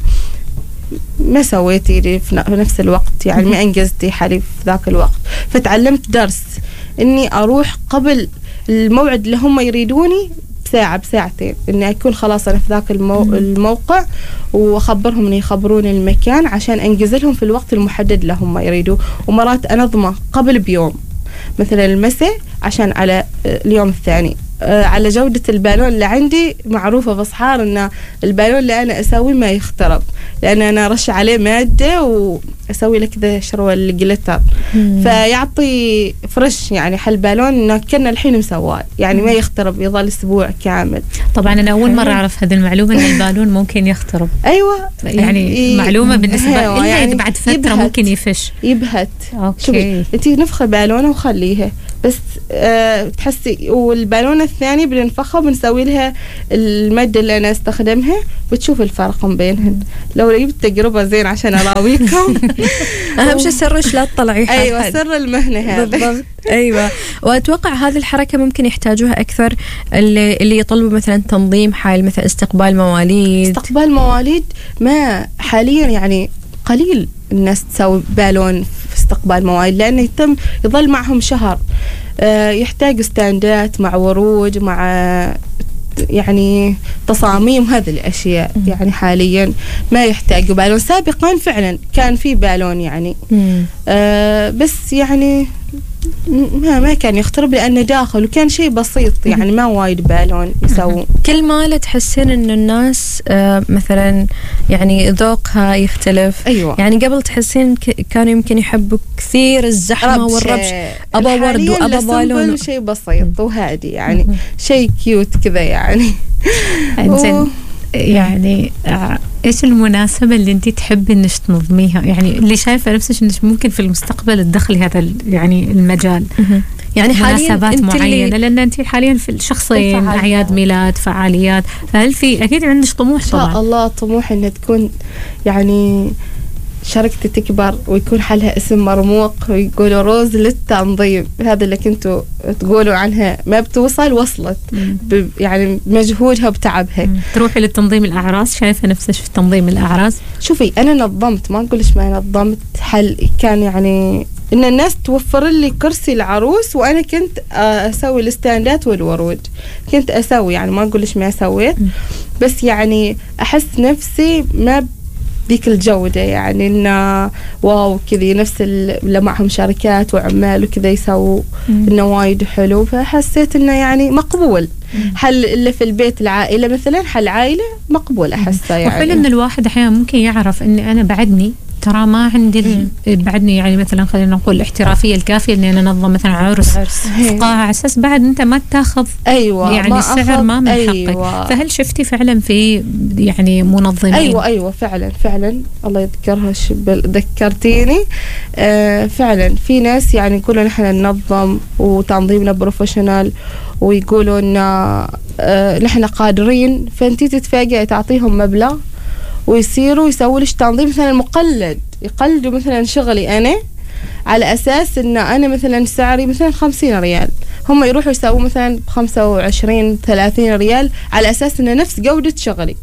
ما سويتي لي في نفس الوقت، يعني ما أنجزتي حالي في ذاك الوقت. فتعلمت درس إني أروح قبل الموعد اللي هم يريدوني بساعة بساعتين، إني أكون خلاص أنا في ذاك المو... الموقع، وأخبرهم إن يخبروني المكان عشان أنجز لهم في الوقت المحدد لهم ما يريدوا. ومرات أنظمه قبل بيوم، مثلا المساء عشان على اليوم الثاني على جودة البالون اللي عندي، معروفة بصحار إن البالون اللي أنا أسوي ما يخترب، لأن أنا رش عليه مادة وأسوي له كذا شروة الجليتر، فيعطي فرش، يعني حل بالون إنه كنا الحين مسواه، يعني ما يخترب، يظل أسبوع كامل. طبعا أنا أول مرة أعرف هذه المعلومة إن البالون ممكن يخترب. أيوة، يعني ي... معلومة بالنسبة إلا يعني بعد فترة يبهت. ممكن يفش يبهت. أوكي. أنتي نفخي بالونة وخليها بس أه تحسي، والبالونة الثانية بننفخها وبنسوي لها المادة اللي أنا استخدمها، بتشوف الفرق بينهن. لو جبت تجربة زين عشان أراويكم. أهم شيء سرش لا تطلعي. أيوة، سر المهنة هذا. بالضبط. أيوة. وأتوقع هذه الحركة ممكن يحتاجوها أكثر اللي اللي يطلبوا مثلا تنظيم حال، مثل استقبال مواليد. استقبال مواليد ما حاليا يعني قليل الناس تسوي بالون في استقبال مواليد، لأنه يتم يظل معهم شهر، أه يحتاج ستاندات مع ورود مع يعني تصاميم، هذه الأشياء يعني حاليا ما يحتاجوا بالون. سابقا فعلا كان في بالون يعني أه بس يعني ما ما كان يخترب لأنه داخل، وكان شيء بسيط يعني ما وايد بالون يسوون. كل ما لا تحسين إنه الناس آه مثلا يعني ذوقها يختلف. أيوة. يعني قبل تحسين كانوا يمكن يحبوا كثير الزحمة والربش، أبا ورد وأبا بالون، شيء بسيط وهادي يعني شيء كيوت كذا يعني. و... يعني ايش المناسبة اللي انت تحبي انك تنظميها، يعني اللي شايفة نفسك انك ممكن في المستقبل تدخلي هذا يعني المجال؟ يعني حاليا مناسبات معينة، لأن أنت حاليا في الشخصين أعياد ميلاد فعاليات، فهل في أكيد عندك طموح؟ طبعا إن شاء الله طموح إن تكون يعني شركتي تكبر ويكون حلها اسم مرموق ويقولوا روز للتنظيم، هذا اللي كنتوا تقولوا عنها ما بتوصل وصلت ب يعني بمجهودها وبتعبها. تروحي للتنظيم الأعراس، شايفة نفسك في تنظيم الأعراس؟ شوفي أنا نظمت، ما نقولش ما نظمت، حل كان يعني إن الناس توفر لي كرسي العروس وأنا كنت أسوي الستاندات والورود، كنت أسوي يعني ما نقولش ما سويت، بس يعني أحس نفسي ما ذيك الجودة، يعني إنه واو كذي نفس اللي معهم شركات وعمال وكذا يسووا إنه وايد حلو، فحسيت إنه يعني مقبول. حل اللي في البيت العائلة مثلا، حل عائلة مقبول أحسه يعني. وحلو إن الواحد أحيانا ممكن يعرف إني أنا بعدني ترى ما عندي بعدني يعني مثلا خلينا نقول الاحترافية الكافية إني أنا أنظم مثلا عرس في قاعة على أساس بعد أنت ما تاخذ أيوة يعني ما السعر ما من أيوة حقك. فهل شفتي فعلا في يعني منظمين؟ أيوة أيوة فعلا فعلا الله يذكرها ذكرتيني. آه فعلا في ناس يعني يقولوا نحن ننظم وتنظيمنا بروفيشنال ويقولوا إن آه نحن قادرين، فأنتي تتفاجئي تعطيهم مبلغ ويصيروا يسووا ليش تنظيم مثلا مقلد، يقلدوا مثلا شغلي أنا على أساس إن أنا مثلا سعري مثلا خمسين ريال، هم يروحوا يسووا مثلا بخمسة وعشرين ثلاثين ريال على أساس إنه نفس جودة شغلي.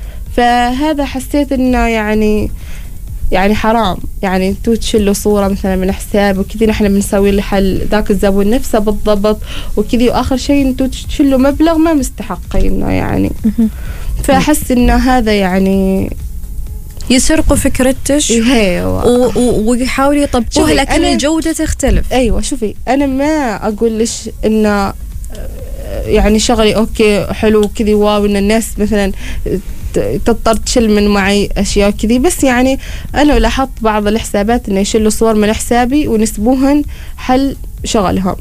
فهذا حسيت إنه يعني يعني حرام، يعني انتوا تشلوا صورة مثلا من حساب وكذي نحن بنسوي لحل ذاك الزبون نفسه بالضبط وكذي، وآخر شيء انتوا تشلوا مبلغ ما مستحقينه يعني. فأحس إنه هذا يعني يسرقوا فكرتش ويحاولوا يطبقوها لكن الجودة تختلف. أيوة شوفي أنا ما أقول لش إنه يعني شغلي أوكي حلو كذي واو إن الناس مثلا تضطر تشل من معي أشياء كذي، بس يعني أنا لاحظت بعض الحسابات إنه يشلوا صور من حسابي ونسبوهن حل شغلهم،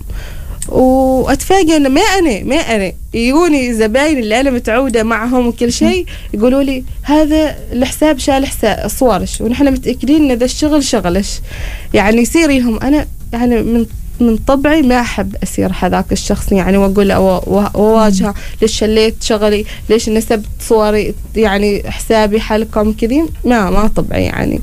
وأتفاجئ إنه ما أنا ما أنا يجوني زباين اللي أنا متعودة معهم وكل شيء يقولوا لي هذا الحساب شال حساب صورش ونحن متأكدين إن ذا الشغل شغلش، يعني يصير لهم أنا يعني من من طبعي ما أحب أسير هذاك الشخص يعني وأقول له وواجهه ليش شليت شغلي، ليش نسبت صوري يعني حسابي حالكم كذي، ما ما طبعي يعني.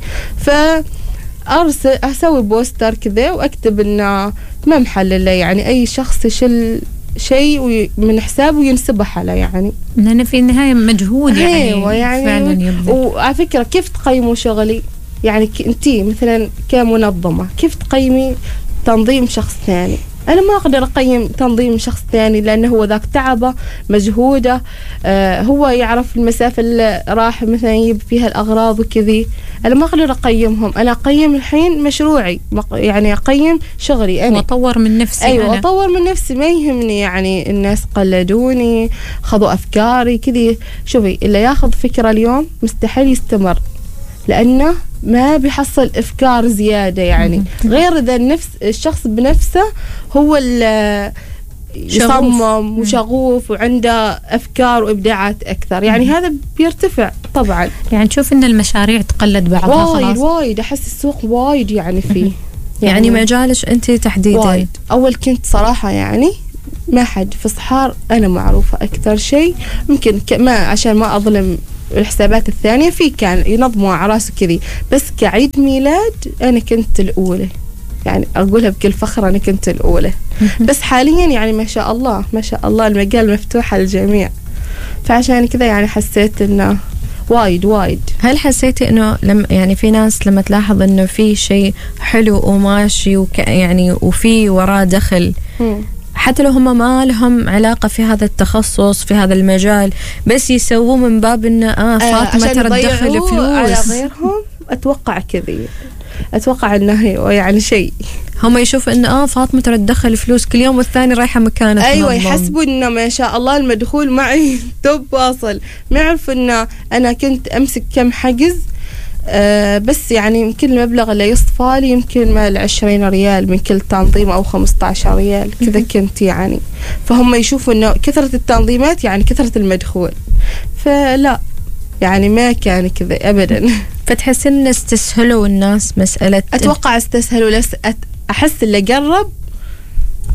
فأرسل أسوي بوستر كذا وأكتب إنه ما محلله يعني أي شخص يشل شيء من حسابه ينسبه حاله يعني، لأن في النهاية مجهود يعني, أيوة يعني فعلا يبدأ. وعلى فكرة كيف تقيموا شغلي يعني أنتي مثلا كمنظمة كيف تقيمي تنظيم شخص ثاني؟ أنا ما أقدر أقيم تنظيم شخص ثاني لأنه هو ذاك تعبه مجهوده، آه هو يعرف المسافة اللي راح مثلا يجيب فيها الأغراض وكذي، أنا ما أقدر أقيمهم. أنا أقيم الحين مشروعي يعني أقيم شغلي أنا وأطور من نفسي. أيوة أنا. أطور من نفسي، ما يهمني يعني الناس قلدوني خذوا أفكاري كذي. شوفي اللي ياخذ فكرة اليوم مستحيل يستمر لأنه ما بيحصل أفكار زيادة يعني، غير إذا النفس الشخص بنفسه هو اللي يصمم وشغوف وعنده أفكار وإبداعات أكثر يعني هذا بيرتفع طبعا. يعني تشوف إن المشاريع تقلد بعضها وايد خلاص؟ وايد أحس السوق وايد يعني فيه يعني, يعني مجالش أنت تحديدا وايد. أول كنت صراحة يعني ما حد في صحار أنا معروفة أكثر شيء، ممكن ما عشان ما أظلم الحسابات الثانية في كان ينظموا أعراس وكذي، بس كعيد ميلاد أنا كنت الأولى يعني أقولها بكل فخر أنا كنت الأولى. بس حاليا يعني ما شاء الله ما شاء الله المجال مفتوح على الجميع، فعشان كذا يعني حسيت إنه وايد وايد. هل حسيتي إنه لما يعني في ناس لما تلاحظ إنه في شيء حلو وماشي وك يعني وفي وراه دخل م. حتى لو هم ما لهم علاقة في هذا التخصص في هذا المجال بس يسووه من باب إنه آه فاطمة ترى تدخل فلوس على غيرهم، أتوقع كذي أتوقع إنه يعني شيء هم يشوفوا إنه آه فاطمة ترى تدخل فلوس كل يوم والثاني رايحة مكانه. أيوة يحسبوا إنه ما شاء الله المدخول معي توب واصل، ما يعرف إنه أنا كنت أمسك كم حجز أه بس يعني يمكن المبلغ اللي يصفى لي يمكن ما العشرين ريال من كل تنظيم أو خمسة عشر ريال كذا كنت يعني، فهم يشوفوا إنه كثرة التنظيمات يعني كثرة المدخول، فلا يعني ما كان كذا أبدا. فتحس إن استسهلوا الناس مسألة؟ أتوقع استسهلوا، لس أحس اللي قرب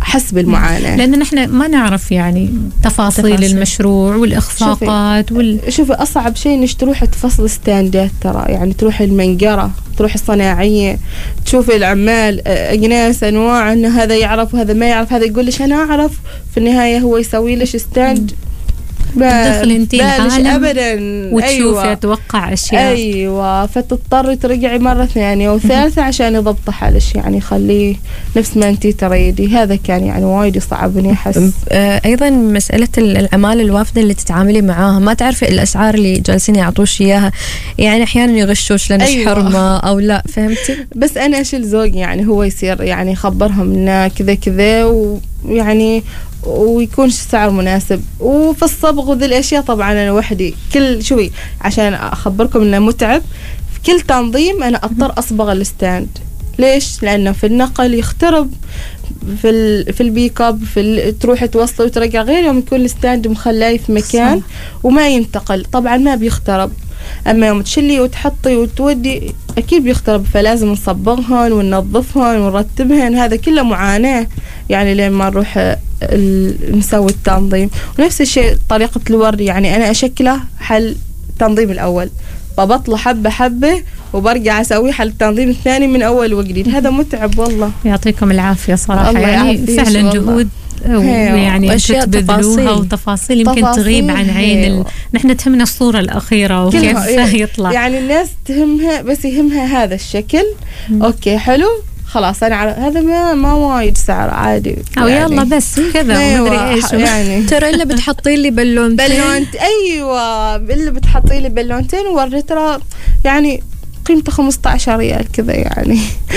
أحس بالمعاناة، لأن نحن ما نعرف يعني تفاصيل, تفاصيل. المشروع والإخفاقات وال... شوفي أصعب شيء إنش تروح تفصل ستاندات ترى، يعني تروح المنقرة، تروح الصناعية، تشوفي العمال أجناس أنواع، إن هذا يعرف وهذا ما يعرف، هذا يقول ليش أنا أعرف، في النهاية هو يسوي ليش ستاند تدخل انتي العالم ابدا وتشوفي أيوة. اتوقع اشياء ايوه، فتضطري ترجعي مره ثانيه وثالثه عشان يضبط حالش، يعني خليه نفس ما انتي تريدي. هذا كان يعني وايد يصعبني احس. ايضا مساله العماله الوافده اللي تتعاملي معاها، ما تعرفي الاسعار اللي جالسين يعطوش اياها، يعني احيانا يغشوش لانش أيوة. حرمه او لا، فهمتي؟ بس انا اشيل زوجي، يعني هو يصير يعني يخبرهم انه كذا كذا، ويعني ويكون السعر مناسب. وفي الصبغ وذي الأشياء طبعا أنا وحدي، كل شوي عشان أخبركم إنه متعب، في كل تنظيم أنا أضطر أصبغ الستاند. ليش؟ لأنه في النقل يخترب، في ال في البيك اب، في تروح توصل وترجع، غير يوم يكون الستاند مخلاه في مكان صح. وما ينتقل، طبعا ما بيخترب. أما يوم تشلي وتحطي وتودي أكيد بيخترب، فلازم نصبغهن وننظفهن ونرتبهن، هذا كله معاناة يعني لين ما نروح نسوي التنظيم. ونفس الشيء طريقة الورد، يعني أنا أشكله حل التنظيم الأول، ببطله حبة حبة وبرجع أسويه حل التنظيم الثاني من أول وجديد. هذا متعب والله. يعطيكم العافية صراحة، يعني فعلا جهود ويعني أشياء تبذلوها وتفاصيل يمكن تغيب عن عين ال... نحن تهمنا الصورة الأخيرة وكيف يطلع، يعني الناس تهمها بس يهمها هذا الشكل. م. أوكي حلو خلاص، أنا على هذا ما ما وايد سعر عادي أو يعني يلا بس كذا ومدري إيش يعني. ترى إلا بتحطي لي بالونتين بالونت أيوة، إلا بتحطي لي بالونتين وورد، ترى يعني قيمته خمسة عشر ريال كذا يعني.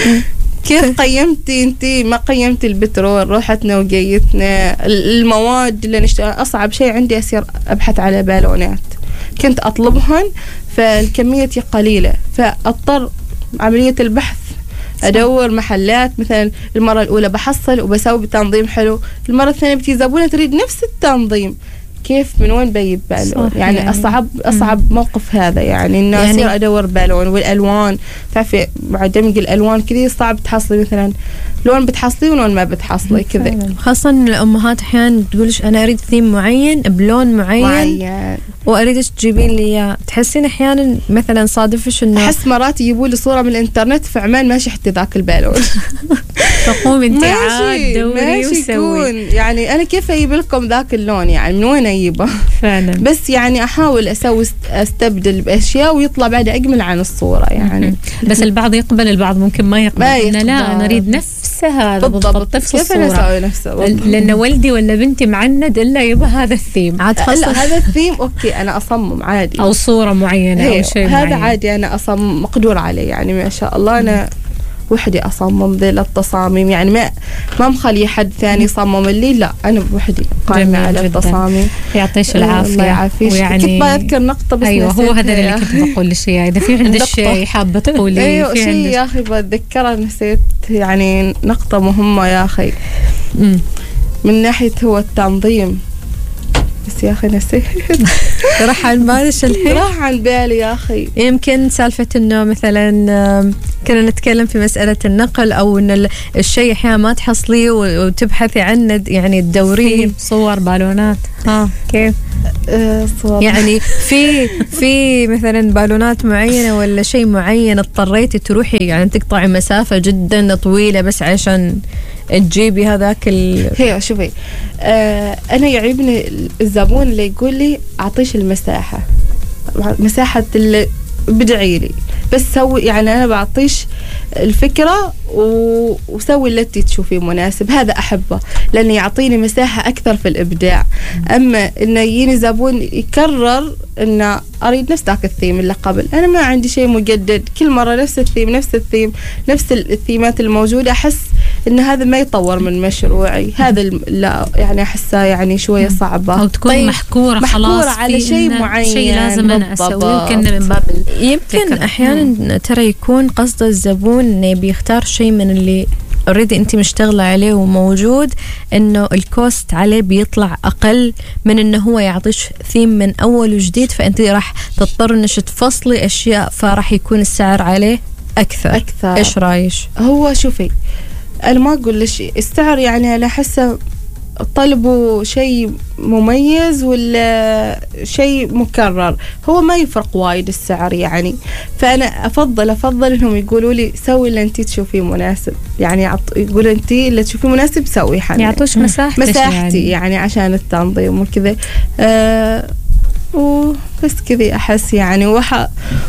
كيف قيمتي انتي؟ ما قيمتي البترول، روحتنا وجيتنا، المواد اللي نشتغل. أصعب شيء عندي أصير أبحث على بالونات، كنت أطلبهن فالكمية قليلة، فأضطر عملية البحث أدور محلات. مثلا المرة الأولى بحصل وبسوي بتنظيم حلو، المرة الثانية بتي زبونة تريد نفس التنظيم، كيف من وين بجيب بالون؟ يعني, يعني أصعب أصعب مم. موقف هذا، يعني إنه يعني أصير أدور بالون والألوان. تعرفي مع دمج الألوان كذا صعب تحصلي مثلا لون بتحصلي ولون ما بتحصلي كذا، خاصة الأمهات أحيانا تقولش أنا أريد ثيم معين بلون معين, معين. وأريد تجيبين لي إياه. تحسين أحيانا مثلا صادفش إنه أحس مرات يجيبوا لي صورة من الإنترنت في عمان ما شحت ذاك البالون. تقوم انت عاد دوري وسوي، يعني أنا كيف أجيب لكم ذاك اللون؟ يعني من وين أجيبه؟ فعلا. بس يعني أحاول أسوي استبدل بأشياء ويطلع بعد أجمل عن الصورة يعني. بس البعض يقبل، البعض ممكن ما يقبل. ما أنا لا أنا أريد نفسها بالضبط، نفس كيف أنا أسوي نفسه؟ لأن ولدي ولا بنتي معند إلا يبغى هذا الثيم. عاد هذا الثيم أوكي أنا أصمم عادي، أو صورة معينة أو شيء معين، هذا عادي أنا أصمم مقدور عليه يعني ما شاء الله. أنا وحدي أصمم ذي التصاميم، يعني ما ما مخلي حد ثاني يصمم لي، لا أنا بوحدي قائمة على التصاميم. يعطيش العافية. الله يعافيش. ويعني كنت بذكر نقطة بس أيوة هو هذا اللي كنت بقول لشيء، إذا في عندك شيء حابة تقولي. أيوة شيء يا أخي بتذكره نسيت، يعني نقطة مهمة يا أخي م. من ناحية هو التنظيم، بس يا أخي نسيت. راح عن بالش الحين؟ راح عن بالي يا أخي. يمكن سالفة إنه مثلا كنا نتكلم في مسألة النقل، أو إن الشيء أحيانا ما تحصليه وتبحثي عنه، يعني تدوريه. صور بالونات ها كيف؟ أه صور. يعني في في مثلا بالونات معينة ولا شيء معين اضطريتي تروحي يعني تقطعي مسافة جدا طويلة بس عشان تجيبي هذاك ال هي شوفي آه أنا يعيبني الزبون اللي يقول لي أعطيش المساحة، مساحة اللي بدعي لي بس سوي، يعني أنا بعطيش الفكرة وسوي التي تشوفيه مناسب، هذا أحبه لأنه يعطيني مساحة أكثر في الإبداع. أما إنه يجيني زبون يكرر إنه أريد نفس ذاك الثيم اللي قبل، أنا ما عندي شيء مجدد، كل مرة نفس الثيم نفس الثيم نفس الثيمات الموجودة، أحس إن هذا ما يطور من مشروعي. هذا لا يعني أحسها يعني شوية صعبة، أو تكون طيب محكورة محكورة خلاص على شيء معين، شيء لازم أنا أسويه. يمكن من باب يمكن أحيانا ترى يكون قصد الزبون إنه بيختار شيء من اللي اوريدي انت مشتغله عليه وموجود، انه الكوست عليه بيطلع اقل من انه هو يعطيش ثيم من اول وجديد، فانت راح تضطر انك تفصلي اشياء، فراح يكون السعر عليه اكثر. اكثر. ايش رايش؟ هو شوفي أنا ما أقول لش السعر يعني أنا أحسه طلبوا شيء مميز ولا شيء مكرر، هو ما يفرق وايد السعر يعني. فأنا أفضل أفضل إنهم يقولوا لي سوي اللي أنتي تشوفيه مناسب، يعني يقولوا أنتي اللي تشوفيه مناسب سوي حالي، يعطوش مساحتي مساحتي يعني. يعني عشان التنظيم وكذا أه وبس كذا أحس يعني وح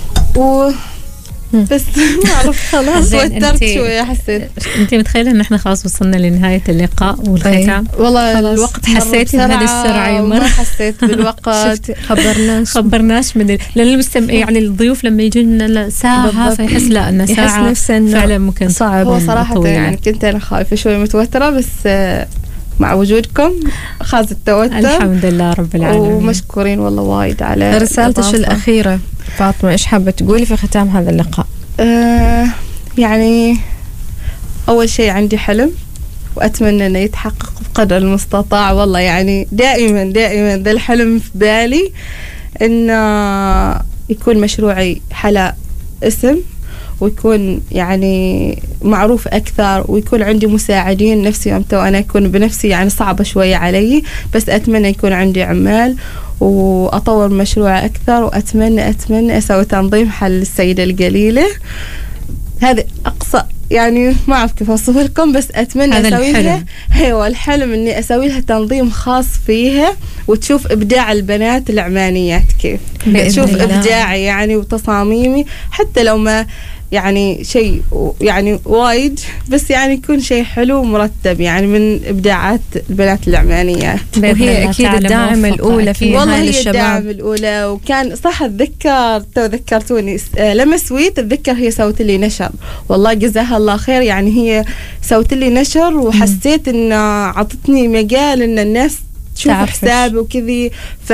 و بس ما أعرف خلاص وترت شوية. حسيت أنت متخيلة إن إحنا خلاص وصلنا لنهاية اللقاء والختام؟ والله الوقت حسيتي بهذه السرعة؟ ما حسيت بالوقت. خبرناش خبرناش من لأن المستم يعني الضيوف لما يجون ساعة فيحس لا أن ساعة فعلا ممكن صعب. هو صراحة يعني كنت أنا خايفة شوي متوترة، بس مع وجودكم خاز التوتر الحمد لله رب العالمين، ومشكورين والله وايد على رسالتش الأخيرة فاطمة. إيش حابة تقولي في ختام هذا اللقاء؟ آه يعني أول شيء عندي حلم وأتمنى أنه يتحقق بقدر المستطاع. والله يعني دائما دائما ذا الحلم في بالي، أن يكون مشروعي حلا اسم ويكون يعني معروف أكثر، ويكون عندي مساعدين. نفسي أمتى وأنا أكون بنفسي يعني صعبة شوية علي، بس أتمنى يكون عندي عمال وأطور مشروع أكثر، وأتمنى أتمنى أسوي تنظيم حل السيدة القليلة. هذا أقصى يعني ما أعرف كيف أوصف لكم، بس أتمنى أسوي لها هو الحلم إني أسوي لها تنظيم خاص فيها، وتشوف إبداع البنات العمانيات كيف تشوف إبداعي يعني وتصاميمي، حتى لو ما يعني شيء يعني وايد، بس يعني يكون شيء حلو ومرتب يعني من إبداعات البنات العمانيات. وهي أكيد الداعمة الأولى في والله هاي هي الشباب. الداعمة الأولى. وكان صح أتذكر تو ذكرتوني لما سويت أتذكر هي سوت لي نشر، والله جزاها الله خير. يعني هي سوت لي نشر وحسيت إن عطتني مجال إن الناس تشوف حسابي وكذي،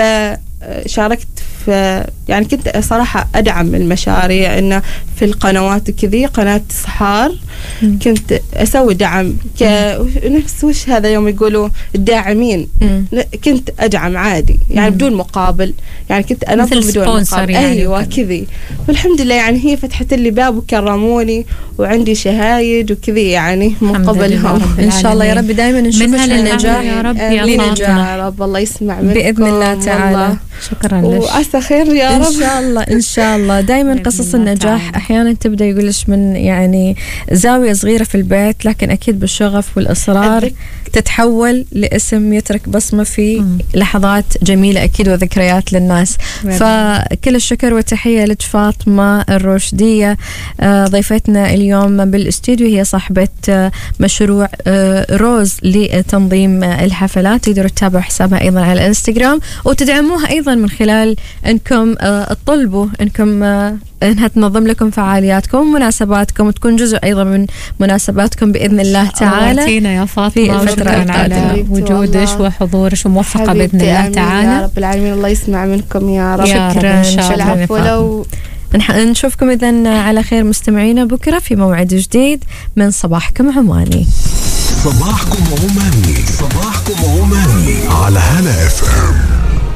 فشاركت في يعني كنت صراحة أدعم المشاريع إنه في القنوات وكذي. قناة صحار مم. كنت أسوي دعم كنفس وش هذا يوم يقولوا الداعمين، مم. كنت أدعم عادي يعني مم. بدون مقابل، يعني كنت أنظم بدون مقابل يعني أيوة كذي. والحمد لله يعني هي فتحت لي باب وكرموني وعندي شهايد وكذي يعني من قبلهم. إن شاء الله يا رب دائما نشوف النجاح يا رب يا رب الله يسمع منكم بإذن الله تعالى. شكرا لك. خير يا رب إن شاء الله إن شاء الله. دائما قصص النجاح تعالى. أحيانا تبدأ يقولش من يعني زاوية صغيرة في البيت، لكن أكيد بالشغف والإصرار تتحول لاسم يترك بصمة في مم. لحظات جميلة أكيد وذكريات للناس. فكل الشكر والتحية لك فاطمة الرشدية ضيفتنا اليوم بالاستوديو. هي صاحبة مشروع روز لتنظيم الحفلات، تقدروا تتابعوا حسابها أيضا على الانستغرام وتدعموها أيضا من خلال أنكم تطلبوا أنكم أنها تنظم لكم فعالياتكم ومناسباتكم وتكون جزء أيضا من مناسباتكم بإذن الله تعالى. أعطينا يا فاطمة شكرا على وجودك وحضورك وموفقة بإذن الله تعالى يا رب العالمين. الله يسمع منكم يا رب. شكرا إن شاء الله. ولو نشوفكم إذن على خير مستمعينا بكرة في موعد جديد من صباحكم عماني. صباحكم عماني، صباحكم عماني على هلا اف ام.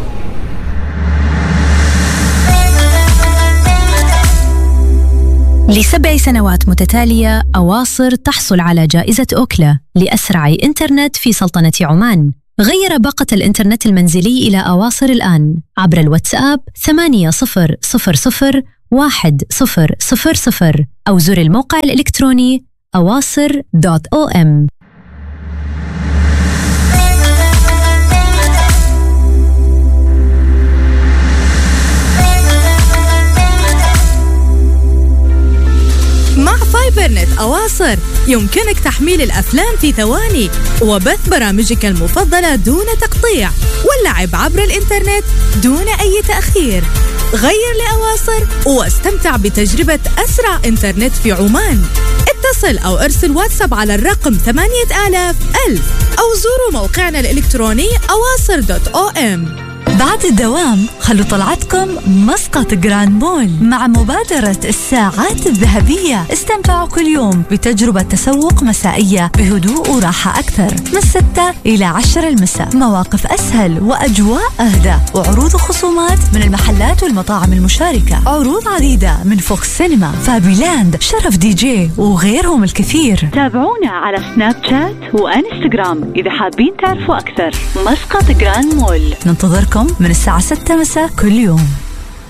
لسبع سنوات متتالية أواصر تحصل على جائزة أوكلا لأسرع إنترنت في سلطنة عمان. غير باقة الإنترنت المنزلي إلى أواصر الآن عبر الواتساب ثمانية صفر صفر صفر واحد صفر صفر صفر أو زر الموقع الإلكتروني أواصر دوت أو إم. مع فايبرنت أواصر يمكنك تحميل الأفلام في ثواني وبث برامجك المفضلة دون تقطيع واللعب عبر الإنترنت دون أي تأخير. غير لأواصر واستمتع بتجربة أسرع إنترنت في عمان. اتصل أو ارسل واتساب على الرقم ثمانية آلاف ألف أو زوروا موقعنا الإلكتروني أواصر دوت أو إم. بعد الدوام خلوا طلعتكم مسقط جراند مول مع مبادرة الساعات الذهبية. استمتعوا كل يوم بتجربة تسوق مسائية بهدوء وراحة أكثر من ستة إلى عشرة المساء. مواقف أسهل وأجواء أهدى وعروض وخصومات من المحلات والمطاعم المشاركة. عروض عديدة من فوكس سينما، فابيلاند، شرف دي جي وغيرهم الكثير. تابعونا على سناب شات وانستغرام إذا حابين تعرفوا أكثر. مسقط جراند مول، ننتظركم من الساعة ستة مساء كل يوم.